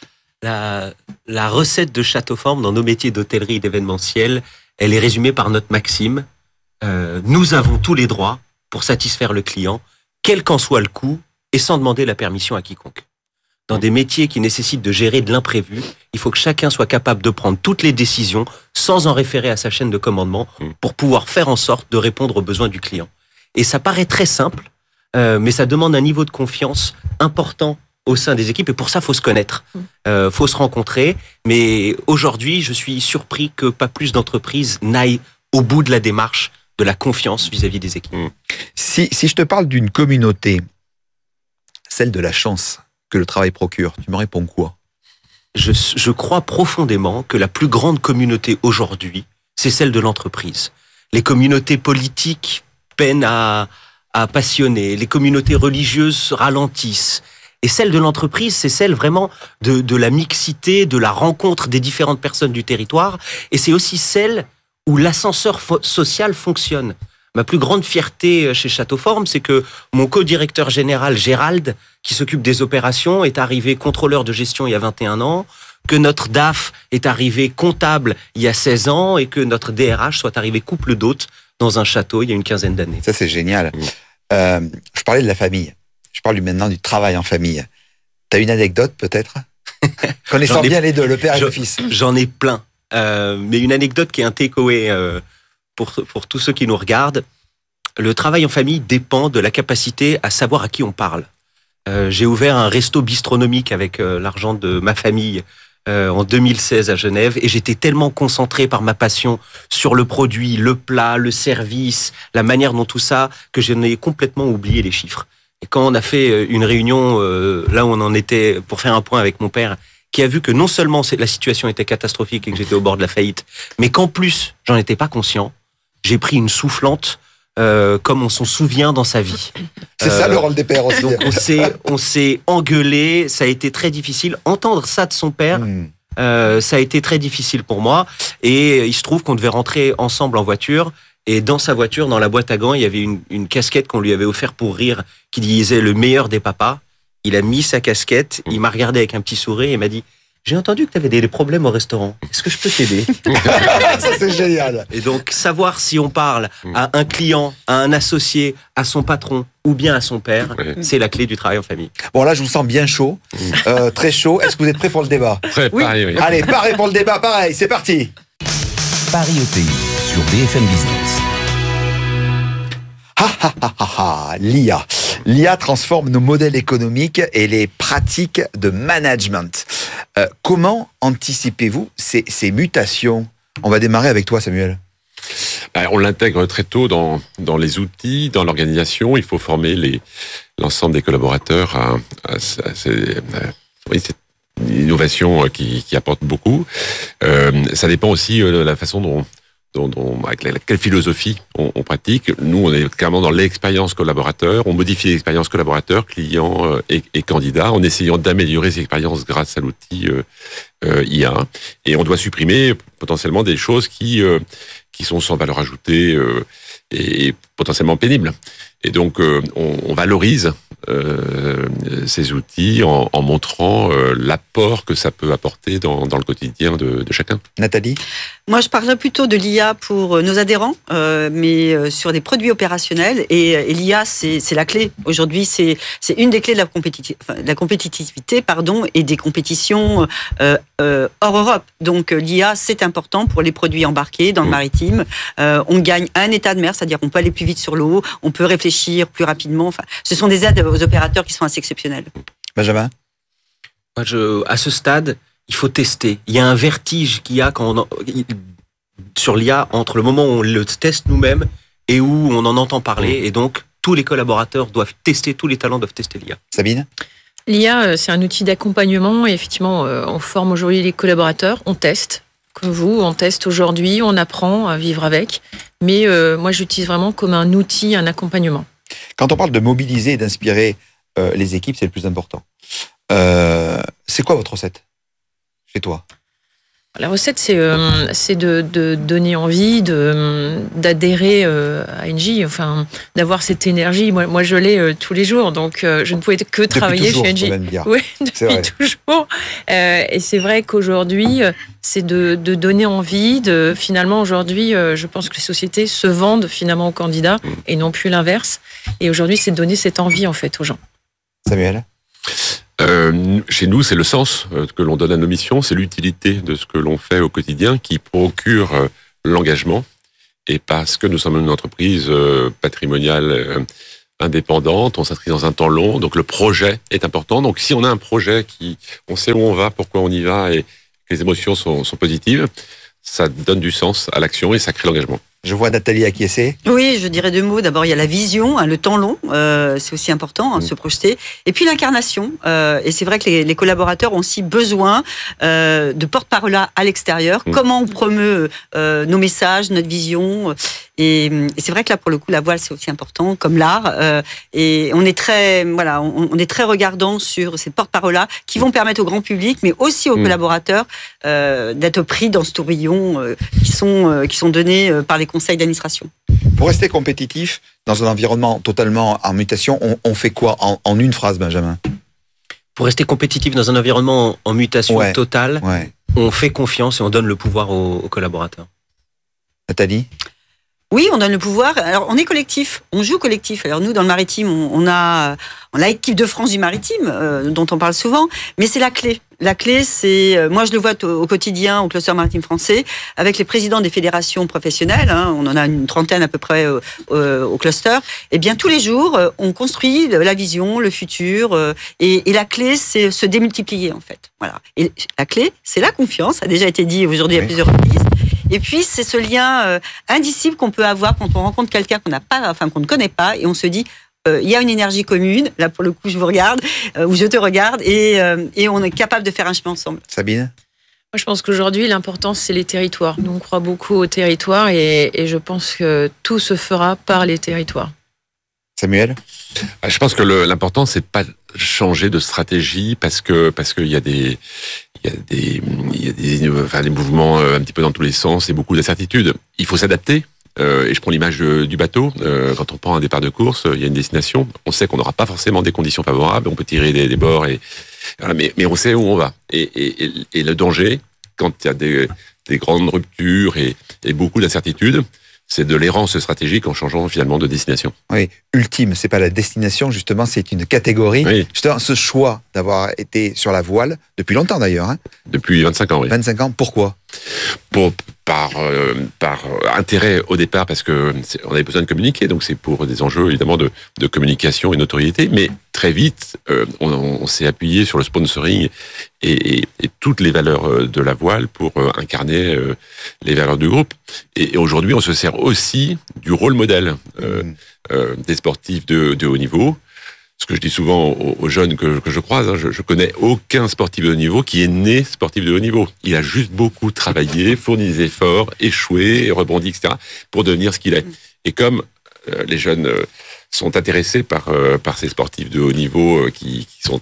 La recette de Châteauforme dans nos métiers d'hôtellerie et d'événementiel, elle est résumée par notre maxime. Nous avons tous les droits pour satisfaire le client, quel qu'en soit le coût, et sans demander la permission à quiconque. Dans des métiers qui nécessitent de gérer de l'imprévu, il faut que chacun soit capable de prendre toutes les décisions sans en référer à sa chaîne de commandement pour pouvoir faire en sorte de répondre aux besoins du client. Et ça paraît très simple, mais ça demande un niveau de confiance important au sein des équipes, et pour ça, faut se connaître, faut se rencontrer. Mais aujourd'hui, je suis surpris que pas plus d'entreprises n'aillent au bout de la démarche de la confiance vis-à-vis des équipes. Si je te parle d'une communauté, celle de la chance que le travail procure, tu me réponds quoi? Je crois profondément que la plus grande communauté aujourd'hui, c'est celle de l'entreprise. Les communautés politiques peinent à passionner, les communautés religieuses ralentissent. Et celle de l'entreprise, c'est celle vraiment de la mixité, de la rencontre des différentes personnes du territoire. Et c'est aussi celle où l'ascenseur social fonctionne. Ma plus grande fierté chez Châteauforme, c'est que mon co-directeur général, Gérald, qui s'occupe des opérations, est arrivé contrôleur de gestion il y a 21 ans, que notre DAF est arrivé comptable il y a 16 ans et que notre DRH soit arrivé couple d'hôtes dans un château il y a une quinzaine d'années. Ça, c'est génial. Je parlais de la famille. Je parle maintenant du travail en famille. T'as une anecdote, peut-être? Connaissant bien les deux, le père et le fils. J'en ai plein. Mais une anecdote qui est un takeaway pour tous ceux qui nous regardent. Le travail en famille dépend de la capacité à savoir à qui on parle. J'ai ouvert un resto bistronomique avec l'argent de ma famille en 2016 à Genève, et j'étais tellement concentré par ma passion sur le produit, le plat, le service, la manière dont tout ça, que je n'ai complètement oublié les chiffres. Et quand on a fait une réunion là où on en était pour faire un point avec mon père, qui a vu que non seulement la situation était catastrophique et que j'étais au bord de la faillite, mais qu'en plus, j'en étais pas conscient, j'ai pris une soufflante comme on s'en souvient dans sa vie. C'est ça le rôle des pères aussi. Donc on s'est engueulé, ça a été très difficile. Entendre ça de son père, ça a été très difficile pour moi. Et il se trouve qu'on devait rentrer ensemble en voiture. Et dans sa voiture, dans la boîte à gants, il y avait une casquette qu'on lui avait offerte pour rire, qui disait « Le meilleur des papas ». Il a mis sa casquette, il m'a regardé avec un petit sourire et m'a dit « J'ai entendu que tu avais des problèmes au restaurant. Est-ce que je peux t'aider ?» Ça, c'est génial. Et donc, savoir si on parle à un client, à un associé, à son patron ou bien à son père, c'est la clé du travail en famille. Bon, là, je vous sens bien chaud, très chaud. Est-ce que vous êtes prêts pour le débat? Prêt, oui. Pareil, oui. Allez, pareil pour le débat, pareil, c'est parti. Paris ETI sur BFM Business. L'IA. L'IA transforme nos modèles économiques et les pratiques de management. Comment anticipez-vous ces mutations? On va démarrer avec toi, Samuel. On l'intègre très tôt dans les outils, dans l'organisation. Il faut former l'ensemble des collaborateurs à cette innovation qui apporte beaucoup. Ça dépend aussi de la façon dont avec quelle philosophie on pratique. Nous, on est clairement dans l'expérience collaborateur. On modifie l'expérience collaborateur, client et candidat, en essayant d'améliorer ces expériences grâce à l'outil IA. Et on doit supprimer potentiellement des choses qui sont sans valeur ajoutée et potentiellement pénibles. Et donc, on valorise ces outils en montrant l'apport que ça peut apporter dans le quotidien de chacun. Nathalie? Moi, je parlerais plutôt de l'IA pour nos adhérents, mais sur des produits opérationnels. Et l'IA, c'est la clé. Aujourd'hui, c'est une des clés de la compétitivité, et des compétitions hors Europe. Donc, l'IA, c'est important pour les produits embarqués dans le maritime. On gagne un état de mer, c'est-à-dire qu'on peut aller plus vite sur l'eau, on peut réfléchir plus rapidement. Enfin, ce sont des aides aux opérateurs qui sont assez exceptionnelles. Benjamin? Moi, à ce stade, il faut tester. Il y a un vertige qu'il y a sur l'IA entre le moment où on le teste nous-mêmes et où on en entend parler. Et donc, tous les collaborateurs doivent tester, tous les talents doivent tester l'IA. Sabine? L'IA, c'est un outil d'accompagnement et effectivement, on forme aujourd'hui les collaborateurs, on teste. Comme vous, on teste aujourd'hui, on apprend à vivre avec. Mais moi, j'utilise vraiment comme un outil, un accompagnement. Quand on parle de mobiliser et d'inspirer les équipes, c'est le plus important. C'est quoi votre recette chez toi? La recette, c'est de donner envie, d'adhérer à Engie, enfin, d'avoir cette énergie. Moi, je l'ai tous les jours, donc je ne pouvais que travailler toujours, chez Engie. Oui, depuis toujours. Et c'est vrai qu'aujourd'hui, c'est de donner envie. Finalement, aujourd'hui, je pense que les sociétés se vendent finalement aux candidats et non plus l'inverse. Et aujourd'hui, c'est de donner cette envie en fait aux gens. Samuel? Chez nous, c'est le sens que l'on donne à nos missions, c'est l'utilité de ce que l'on fait au quotidien qui procure l'engagement. Et parce que nous sommes une entreprise patrimoniale indépendante, on s'inscrit dans un temps long, donc le projet est important. Donc si on a un projet on sait où on va, pourquoi on y va et que les émotions sont positives, ça donne du sens à l'action et ça crée l'engagement. Je vois Nathalie acquiescer. Oui, je dirais 2 mots. D'abord, il y a la vision, le temps long, c'est aussi important, se projeter. Et puis l'incarnation. Et c'est vrai que les collaborateurs ont aussi besoin de porte-parole à l'extérieur. Comment on promeut nos messages, notre vision. Et c'est vrai que là, pour le coup, la voile, c'est aussi important, comme l'art. Et on est très regardant sur ces porte-paroles-là qui vont permettre au grand public, mais aussi aux collaborateurs, d'être pris dans ce tourbillon qui sont donnés par les conseils d'administration. Pour rester compétitif dans un environnement totalement en mutation, on fait quoi en une phrase, Benjamin? Pour rester compétitif dans un environnement en mutation totale, on fait confiance et on donne le pouvoir aux collaborateurs. Nathalie? Oui, on donne le pouvoir. Alors, on est collectif, on joue collectif. Alors, nous, dans le maritime, on a l'équipe de France du maritime, dont on parle souvent, mais c'est la clé. La clé, c'est, moi je le vois au quotidien au cluster maritime français, avec les présidents des fédérations professionnelles, on en a une trentaine à peu près au cluster, et bien tous les jours, on construit la vision, le futur, et la clé, c'est se démultiplier en fait. Voilà. Et la clé, c'est la confiance, ça a déjà été dit aujourd'hui à plusieurs reprises. Et puis, c'est ce lien indicible qu'on peut avoir quand on rencontre quelqu'un qu'on ne connaît pas, et on se dit, il y a une énergie commune, là pour le coup je vous regarde, ou je te regarde, et on est capable de faire un chemin ensemble. Sabine? Moi je pense qu'aujourd'hui l'important c'est les territoires. Nous on croit beaucoup aux territoires et je pense que tout se fera par les territoires. Samuel? Je pense que l'important c'est de pas changer de stratégie parce que il y a des mouvements un petit peu dans tous les sens et beaucoup d'incertitudes. Il faut s'adapter. Et je prends l'image du bateau. Quand on prend un départ de course, il y a une destination. On sait qu'on n'aura pas forcément des conditions favorables. On peut tirer des bords, mais on sait où on va. Et le danger, quand il y a des grandes ruptures et beaucoup d'incertitudes, c'est de l'errance stratégique en changeant finalement de destination. Oui, ultime, c'est pas la destination, justement, c'est une catégorie. Oui. Justement, ce choix d'avoir été sur la voile, depuis longtemps d'ailleurs. Depuis 25 ans, oui. 25 ans, pourquoi? Par intérêt au départ, parce que on avait besoin de communiquer, donc c'est pour des enjeux évidemment de communication et notoriété, mais très vite on s'est appuyé sur le sponsoring et toutes les valeurs de la voile pour incarner les valeurs du groupe. Et aujourd'hui on se sert aussi du rôle modèle des sportifs de haut niveau. Ce que je dis souvent aux jeunes que je croise, je connais aucun sportif de haut niveau qui est né sportif de haut niveau. Il a juste beaucoup travaillé, fourni des efforts, échoué, rebondi, etc., pour devenir ce qu'il est. Et comme les jeunes sont intéressés par ces sportifs de haut niveau qui sont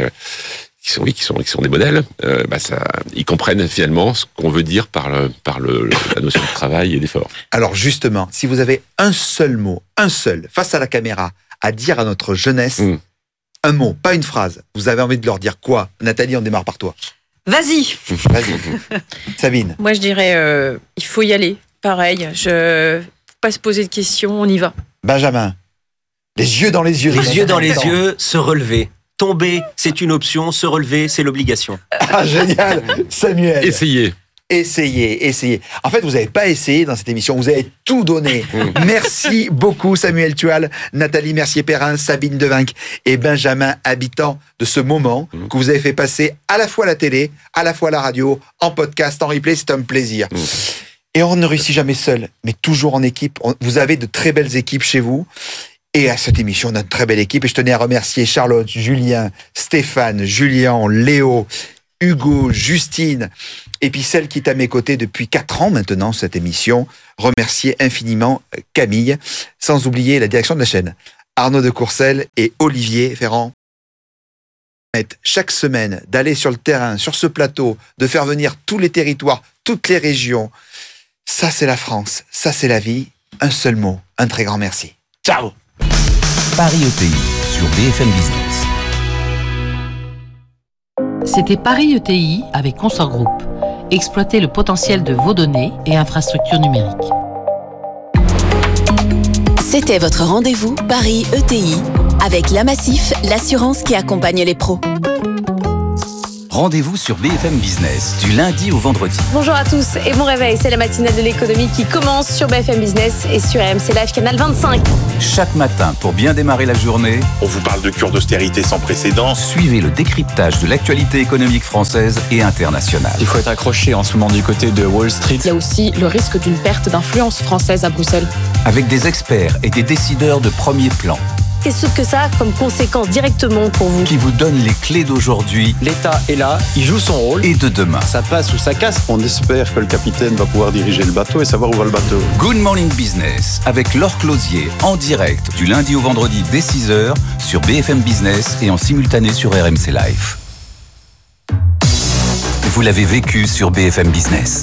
des modèles, ils comprennent finalement ce qu'on veut dire par la notion de travail et d'effort. Alors justement, si vous avez un seul mot, face à la caméra, à dire à notre jeunesse, un mot, pas une phrase. Vous avez envie de leur dire quoi? Nathalie, on démarre par toi. Vas-y. Sabine? Moi, je dirais, il faut y aller. Pareil, faut pas se poser de questions, on y va. Benjamin? Les yeux dans les yeux. Les yeux dans les yeux, se relever. Tomber, c'est une option. Se relever, c'est l'obligation. Ah, génial. Samuel? Essayez. En fait, vous n'avez pas essayé dans cette émission, vous avez tout donné. Merci beaucoup, Samuel Tual, Nathalie Mercier-Perrin, Sabine Devinck et Benjamin, habitants de ce moment que vous avez fait passer à la fois à la télé, à la fois à la radio, en podcast, en replay. C'est un plaisir. Et on ne réussit jamais seul, mais toujours en équipe. Vous avez de très belles équipes chez vous. Et à cette émission, on a une très belle équipe. Et je tenais à remercier Charlotte, Julien, Stéphane, Julien, Léo, Hugo, Justine, et puis celle qui est à mes côtés depuis 4 ans maintenant, cette émission. Remercier infiniment Camille, sans oublier la direction de la chaîne, Arnaud de Courcelles et Olivier Ferrand. chaque semaine d'aller sur le terrain, sur ce plateau, de faire venir tous les territoires, toutes les régions. Ça, c'est la France. Ça, c'est la vie. Un seul mot. Un très grand merci. Ciao. Paris ETI sur BFM Business. C'était Paris ETI avec Consort Group. Exploiter le potentiel de vos données et infrastructures numériques. C'était votre rendez-vous Paris ETI avec La Massif, l'assurance qui accompagne les pros. Rendez-vous sur BFM Business du lundi au vendredi. Bonjour à tous et bon réveil, c'est la matinale de l'économie qui commence sur BFM Business et sur RMC Live Canal 25. Chaque matin, pour bien démarrer la journée, on vous parle de cure d'austérité sans précédent. Suivez le décryptage de l'actualité économique française et internationale. Il faut être accroché en ce moment du côté de Wall Street. Il y a aussi le risque d'une perte d'influence française à Bruxelles. Avec des experts et des décideurs de premier plan. Qu'est-ce que ça a comme conséquence directement pour vous? Qui vous donne les clés d'aujourd'hui. L'État est là, il joue son rôle. Et de demain. Ça passe ou ça casse. On espère que le capitaine va pouvoir diriger le bateau et savoir où va le bateau. Good Morning Business avec Laure Closier en direct du lundi au vendredi dès 6h sur BFM Business et en simultané sur RMC Live. Vous l'avez vécu sur BFM Business.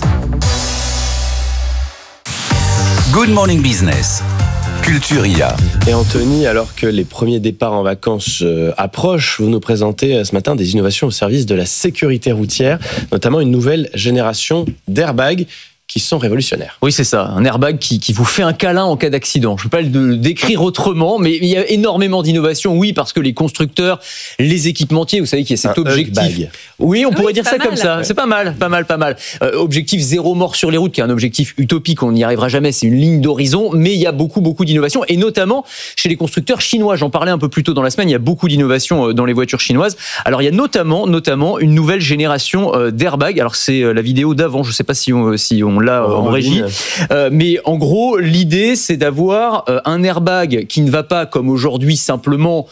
Good Morning Business. Culturia. Et Anthony, alors que les premiers départs en vacances approchent, vous nous présentez ce matin des innovations au service de la sécurité routière, notamment une nouvelle génération d'airbags qui sont révolutionnaires. Oui, c'est ça. Un airbag qui vous fait un câlin en cas d'accident. Je ne peux pas le décrire autrement, mais il y a énormément d'innovations. Oui, parce que les constructeurs, les équipementiers, vous savez qu'il y a cet objectif. Oui, on pourrait dire ça comme ça. C'est pas mal. Objectif zéro mort sur les routes, qui est un objectif utopique. On n'y arrivera jamais. C'est une ligne d'horizon. Mais il y a beaucoup d'innovations. Et notamment chez les constructeurs chinois. J'en parlais un peu plus tôt dans la semaine. Il y a beaucoup d'innovations dans les voitures chinoises. Alors, il y a notamment une nouvelle génération d'airbags. Alors, c'est la vidéo d'avant. Je ne sais pas si on l'a en régie. Mais en gros, l'idée, c'est d'avoir un airbag qui ne va pas, comme aujourd'hui, simplement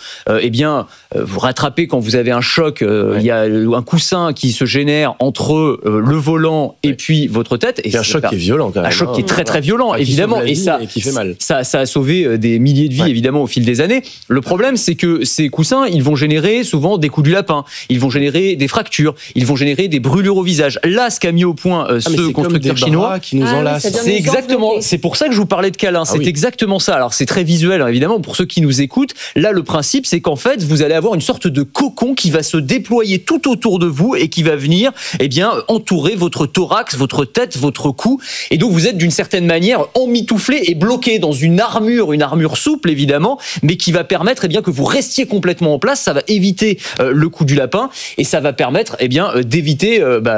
vous rattraper quand vous avez un choc. Il y a un coussin qui se génère entre le volant et puis votre tête. Et un choc qui est violent, quand même. Un choc qui est très, très violent, évidemment. Et qui fait mal. Ça a sauvé des milliers de vies, évidemment, au fil des années. Le problème, c'est que ces coussins, ils vont générer souvent des coups du lapin. Ils vont générer des fractures. Ils vont générer des brûlures au visage. Là, ce qu'a mis au point ce constructeur chinois, qui nous enlace. C'est exactement, c'est pour ça que je vous parlais de câlin. C'est exactement ça. Alors, c'est très visuel, hein, évidemment, pour ceux qui nous écoutent. Là, le principe, c'est qu'en fait, vous allez avoir une sorte de cocon qui va se déployer tout autour de vous et qui va venir, entourer votre thorax, votre tête, votre cou. Et donc, vous êtes d'une certaine manière emmitouflé et bloqué dans une armure souple, évidemment, mais qui va permettre, que vous restiez complètement en place. Ça va éviter le coup du lapin et ça va permettre, d'éviter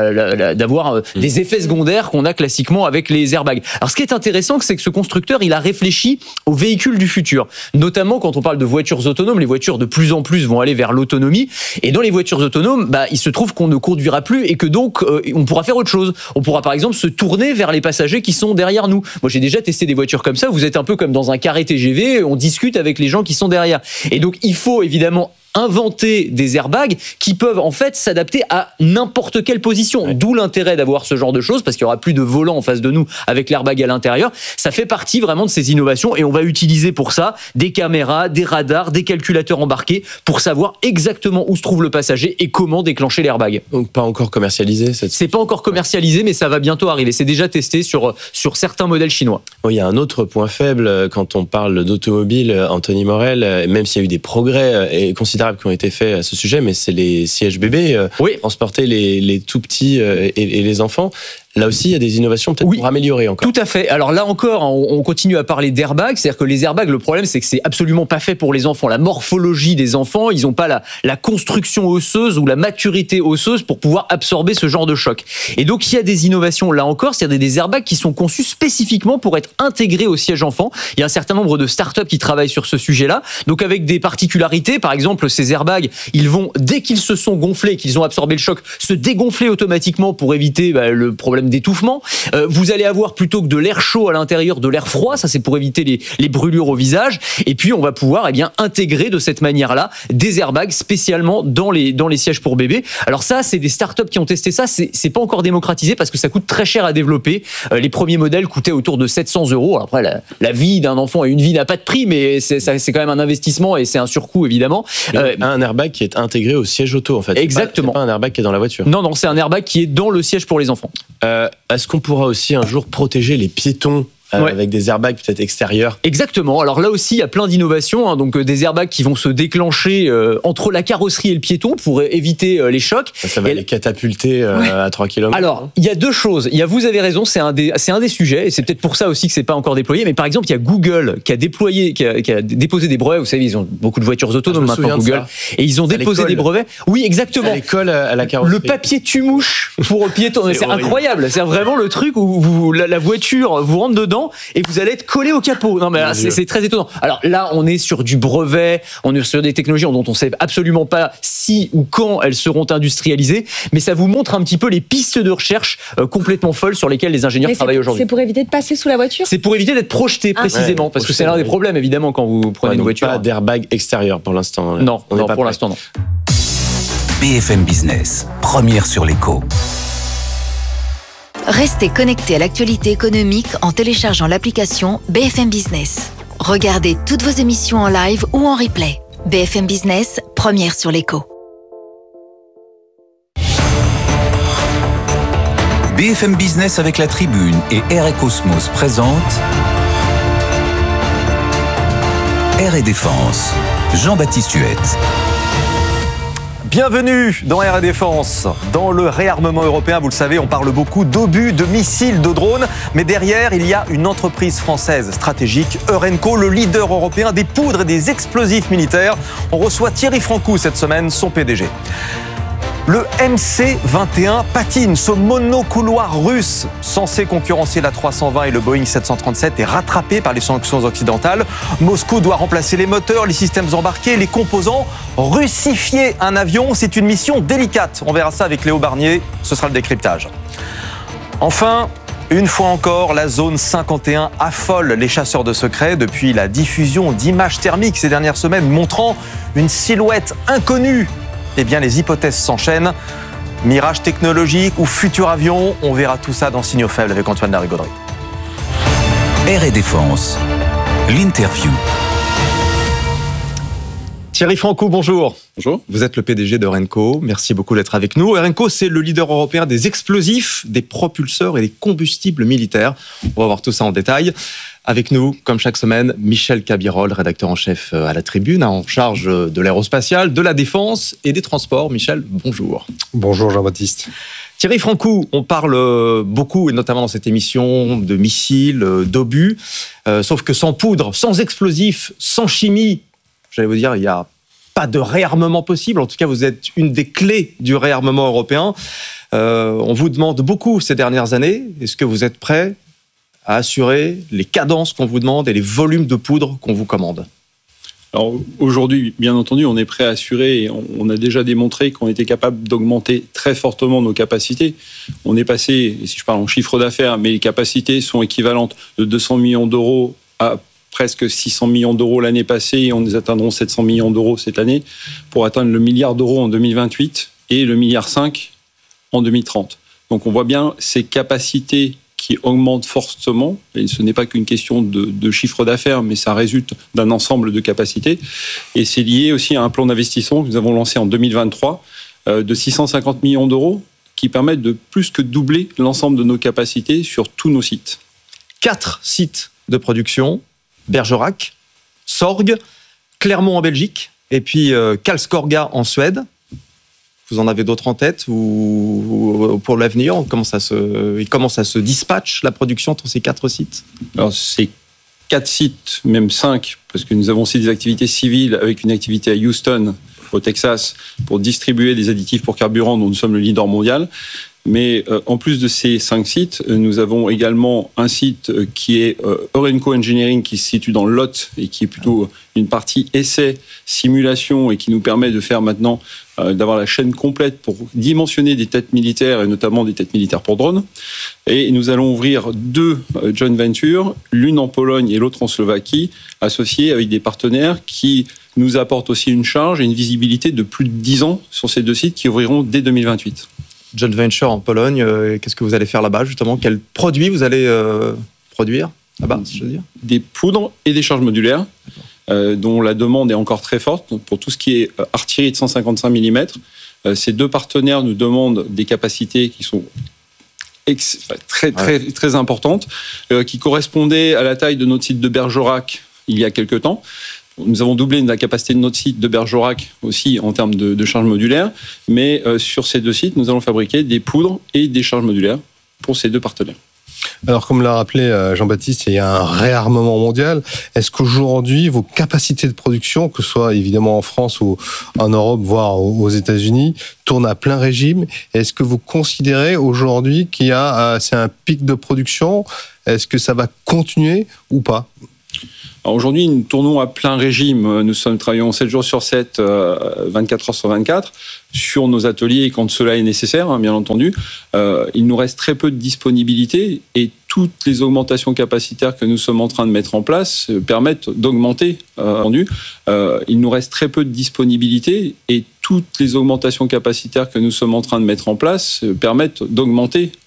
d'avoir des effets secondaires qu'on a classiquement avec les airbags. Alors, ce qui est intéressant, c'est que ce constructeur, il a réfléchi aux véhicules du futur. Notamment quand on parle de voitures autonomes, les voitures de plus en plus vont aller vers l'autonomie. Et dans les voitures autonomes, il se trouve qu'on ne conduira plus et que donc, on pourra faire autre chose. On pourra, par exemple, se tourner vers les passagers qui sont derrière nous. Moi, j'ai déjà testé des voitures comme ça. Vous êtes un peu comme dans un carré TGV. On discute avec les gens qui sont derrière. Et donc, il faut évidemment inventer des airbags qui peuvent en fait s'adapter à n'importe quelle position. D'où l'intérêt d'avoir ce genre de choses, parce qu'il n'y aura plus de volant en face de nous avec l'airbag à l'intérieur. Ça fait partie vraiment de ces innovations et on va utiliser pour ça des caméras, des radars, des calculateurs embarqués pour savoir exactement où se trouve le passager et comment déclencher l'airbag. Donc pas encore commercialisé C'est pas encore commercialisé, mais ça va bientôt arriver. C'est déjà testé sur certains modèles chinois. Il y a un autre point faible quand on parle d'automobile, Anthony Morel, même s'il y a eu des progrès considérables qui ont été faits à ce sujet, mais c'est les sièges bébés, transporter les tout petits et les enfants. Là aussi, il y a des innovations peut-être pour améliorer encore. Tout à fait. Alors là encore, on continue à parler d'airbags. C'est-à-dire que les airbags, le problème, c'est que c'est absolument pas fait pour les enfants. La morphologie des enfants, ils n'ont pas la construction osseuse ou la maturité osseuse pour pouvoir absorber ce genre de choc. Et donc, il y a des innovations là encore, c'est-à-dire des airbags qui sont conçus spécifiquement pour être intégrés au siège enfant. Il y a un certain nombre de startups qui travaillent sur ce sujet-là. Donc, avec des particularités, par exemple, ces airbags, ils vont, dès qu'ils se sont gonflés, qu'ils ont absorbé le choc, se dégonfler automatiquement pour éviter le problème problème d'étouffement. Vous allez avoir, plutôt que de l'air chaud à l'intérieur, de l'air froid. Ça, c'est pour éviter les brûlures au visage. Et puis, on va pouvoir intégrer de cette manière-là des airbags spécialement dans les sièges pour bébés. Alors ça, c'est des startups qui ont testé ça. C'est pas encore démocratisé parce que ça coûte très cher à développer. Les premiers modèles coûtaient autour de 700 €. Après, la vie d'un enfant et une vie n'a pas de prix, mais c'est quand même un investissement et c'est un surcoût, évidemment. Un airbag qui est intégré au siège auto, en fait. Exactement. C'est pas un airbag qui est dans la voiture. Non, c'est un airbag qui est dans le siège pour les enfants. Est-ce qu'on pourra aussi un jour protéger les piétons avec des airbags peut-être extérieurs? Exactement. Alors là aussi, il y a plein d'innovations. Donc des airbags qui vont se déclencher entre la carrosserie et le piéton pour éviter les chocs. Ça va les catapulter à 3 km. Alors, il y a deux choses. Vous avez raison, c'est un des sujets, et c'est peut-être pour ça aussi que c'est pas encore déployé. Mais par exemple, il y a Google qui a déposé des brevets. Vous savez, ils ont beaucoup de voitures autonomes maintenant, Google. Et ils ont déposé des brevets. Oui, exactement. Ça les colle à la carrosserie. Le papier tue-mouche pour piéton. C'est incroyable. C'est vraiment le truc où la voiture vous rentre dedans et vous allez être collé au capot. Non, mais là, c'est très étonnant. Alors là, on est sur du brevet, on est sur des technologies dont on ne sait absolument pas si ou quand elles seront industrialisées, mais ça vous montre un petit peu les pistes de recherche complètement folles sur lesquelles les ingénieurs travaillent aujourd'hui. C'est pour éviter de passer sous la voiture? C'est pour éviter d'être projeté, précisément, parce que c'est l'un des problèmes, évidemment, quand vous prenez une voiture. Pas d'airbag extérieur pour l'instant. Non, pour l'instant, non. BFM Business, première sur l'écho. Restez connectés à l'actualité économique en téléchargeant l'application BFM Business. Regardez toutes vos émissions en live ou en replay. BFM Business, première sur l'écho. BFM Business avec la Tribune et Air & Cosmos présente Air & Défense. Jean-Baptiste Huette. Bienvenue dans Air & Défense. Dans le réarmement européen, vous le savez, on parle beaucoup d'obus, de missiles, de drones. Mais derrière, il y a une entreprise française stratégique, Eurenco, le leader européen des poudres et des explosifs militaires. On reçoit Thierry Francou cette semaine, son PDG. Le MC-21 patine, ce monocouloir russe censé concurrencer la 320 et le Boeing 737 est rattrapé par les sanctions occidentales. Moscou doit remplacer les moteurs, les systèmes embarqués, les composants. Russifier un avion, c'est une mission délicate. On verra ça avec Léo Barnier, ce sera le décryptage. Enfin, une fois encore, la zone 51 affole les chasseurs de secrets depuis la diffusion d'images thermiques ces dernières semaines montrant une silhouette inconnue. Eh bien, les hypothèses s'enchaînent. Mirage technologique ou futur avion, on verra tout ça dans Signaux Faibles avec Antoine Larigauderie. Air & Défense, l'interview. Thierry Francou, bonjour. Bonjour. Vous êtes le PDG d'Eurenco. Merci beaucoup d'être avec nous. Eurenco, c'est le leader européen des explosifs, des propulseurs et des combustibles militaires. On va voir tout ça en détail. Avec nous, comme chaque semaine, Michel Cabirol, rédacteur en chef à la Tribune, en charge de l'aérospatiale, de la défense et des transports. Michel, bonjour. Bonjour Jean-Baptiste. Thierry Francou, on parle beaucoup, et notamment dans cette émission, de missiles, d'obus. Sauf que sans poudre, sans explosifs, sans chimie, j'allais vous dire, il n'y a pas de réarmement possible. En tout cas, vous êtes une des clés du réarmement européen. On vous demande beaucoup ces dernières années. Est-ce que vous êtes prêt à assurer les cadences qu'on vous demande et les volumes de poudre qu'on vous commande? Alors aujourd'hui, bien entendu, on est prêt à assurer et on a déjà démontré qu'on était capable d'augmenter très fortement nos capacités. On est passé, et si je parle en chiffre d'affaires, mais les capacités sont équivalentes de 200 millions d'euros à presque 600 millions d'euros l'année passée et on les atteindront 700 millions d'euros cette année pour atteindre le milliard d'euros en 2028 et le milliard 5 en 2030. Donc on voit bien ces capacités qui augmente fortement, et ce n'est pas qu'une question de chiffre d'affaires, mais ça résulte d'un ensemble de capacités, et c'est lié aussi à un plan d'investissement que nous avons lancé en 2023 de 650 millions d'euros, qui permettent de plus que doubler l'ensemble de nos capacités sur tous nos sites. 4 sites de production, Bergerac, Sorgues, Clermont en Belgique, et puis Karlskorga en Suède. Vous en avez d'autres en tête ou pour l'avenir? Comment ça se dispatche la production entre ces 4 sites? Alors c'est 4 sites, même 5, parce que nous avons aussi des activités civiles avec une activité à Houston, au Texas, pour distribuer des additifs pour carburant dont nous sommes le leader mondial. Mais en plus de ces 5 sites, nous avons également un site qui est Eurenco Engineering, qui se situe dans le Lot et qui est plutôt une partie essai, simulation et qui nous permet de faire maintenant d'avoir la chaîne complète pour dimensionner des têtes militaires et notamment des têtes militaires pour drones. Et nous allons ouvrir 2 joint ventures, l'une en Pologne et l'autre en Slovaquie, associées avec des partenaires qui nous apportent aussi une charge et une visibilité de plus de 10 ans sur ces 2 sites qui ouvriront dès 2028. Joint venture en Pologne, qu'est-ce que vous allez faire là-bas justement? Quels produits vous allez produire là-bas, je veux dire? Des poudres et des charges modulaires. Dont la demande est encore très forte. Donc pour tout ce qui est artillerie de 155 mm, ces 2 partenaires nous demandent des capacités qui sont très importantes, qui correspondaient à la taille de notre site de Bergerac il y a quelques temps. Nous avons doublé la capacité de notre site de Bergerac aussi en termes de charges modulaires, mais sur ces 2 sites, nous allons fabriquer des poudres et des charges modulaires pour ces 2 partenaires. Alors, comme l'a rappelé Jean-Baptiste, il y a un réarmement mondial. Est-ce qu'aujourd'hui, vos capacités de production, que ce soit évidemment en France ou en Europe, voire aux États-Unis, tournent à plein régime? Est-ce que vous considérez aujourd'hui qu'il y a c'est un pic de production? Est-ce que ça va continuer ou pas? Alors aujourd'hui, nous tournons à plein régime. Nous travaillons 7 jours sur 7, 24 heures sur 24, sur nos ateliers quand cela est nécessaire, bien entendu. Il nous reste très peu de disponibilité et toutes les augmentations capacitaires que nous sommes en train de mettre en place permettent d'augmenter. Il nous reste très peu de disponibilité et toutes les augmentations capacitaires que nous sommes en train de mettre en place permettent d'augmenter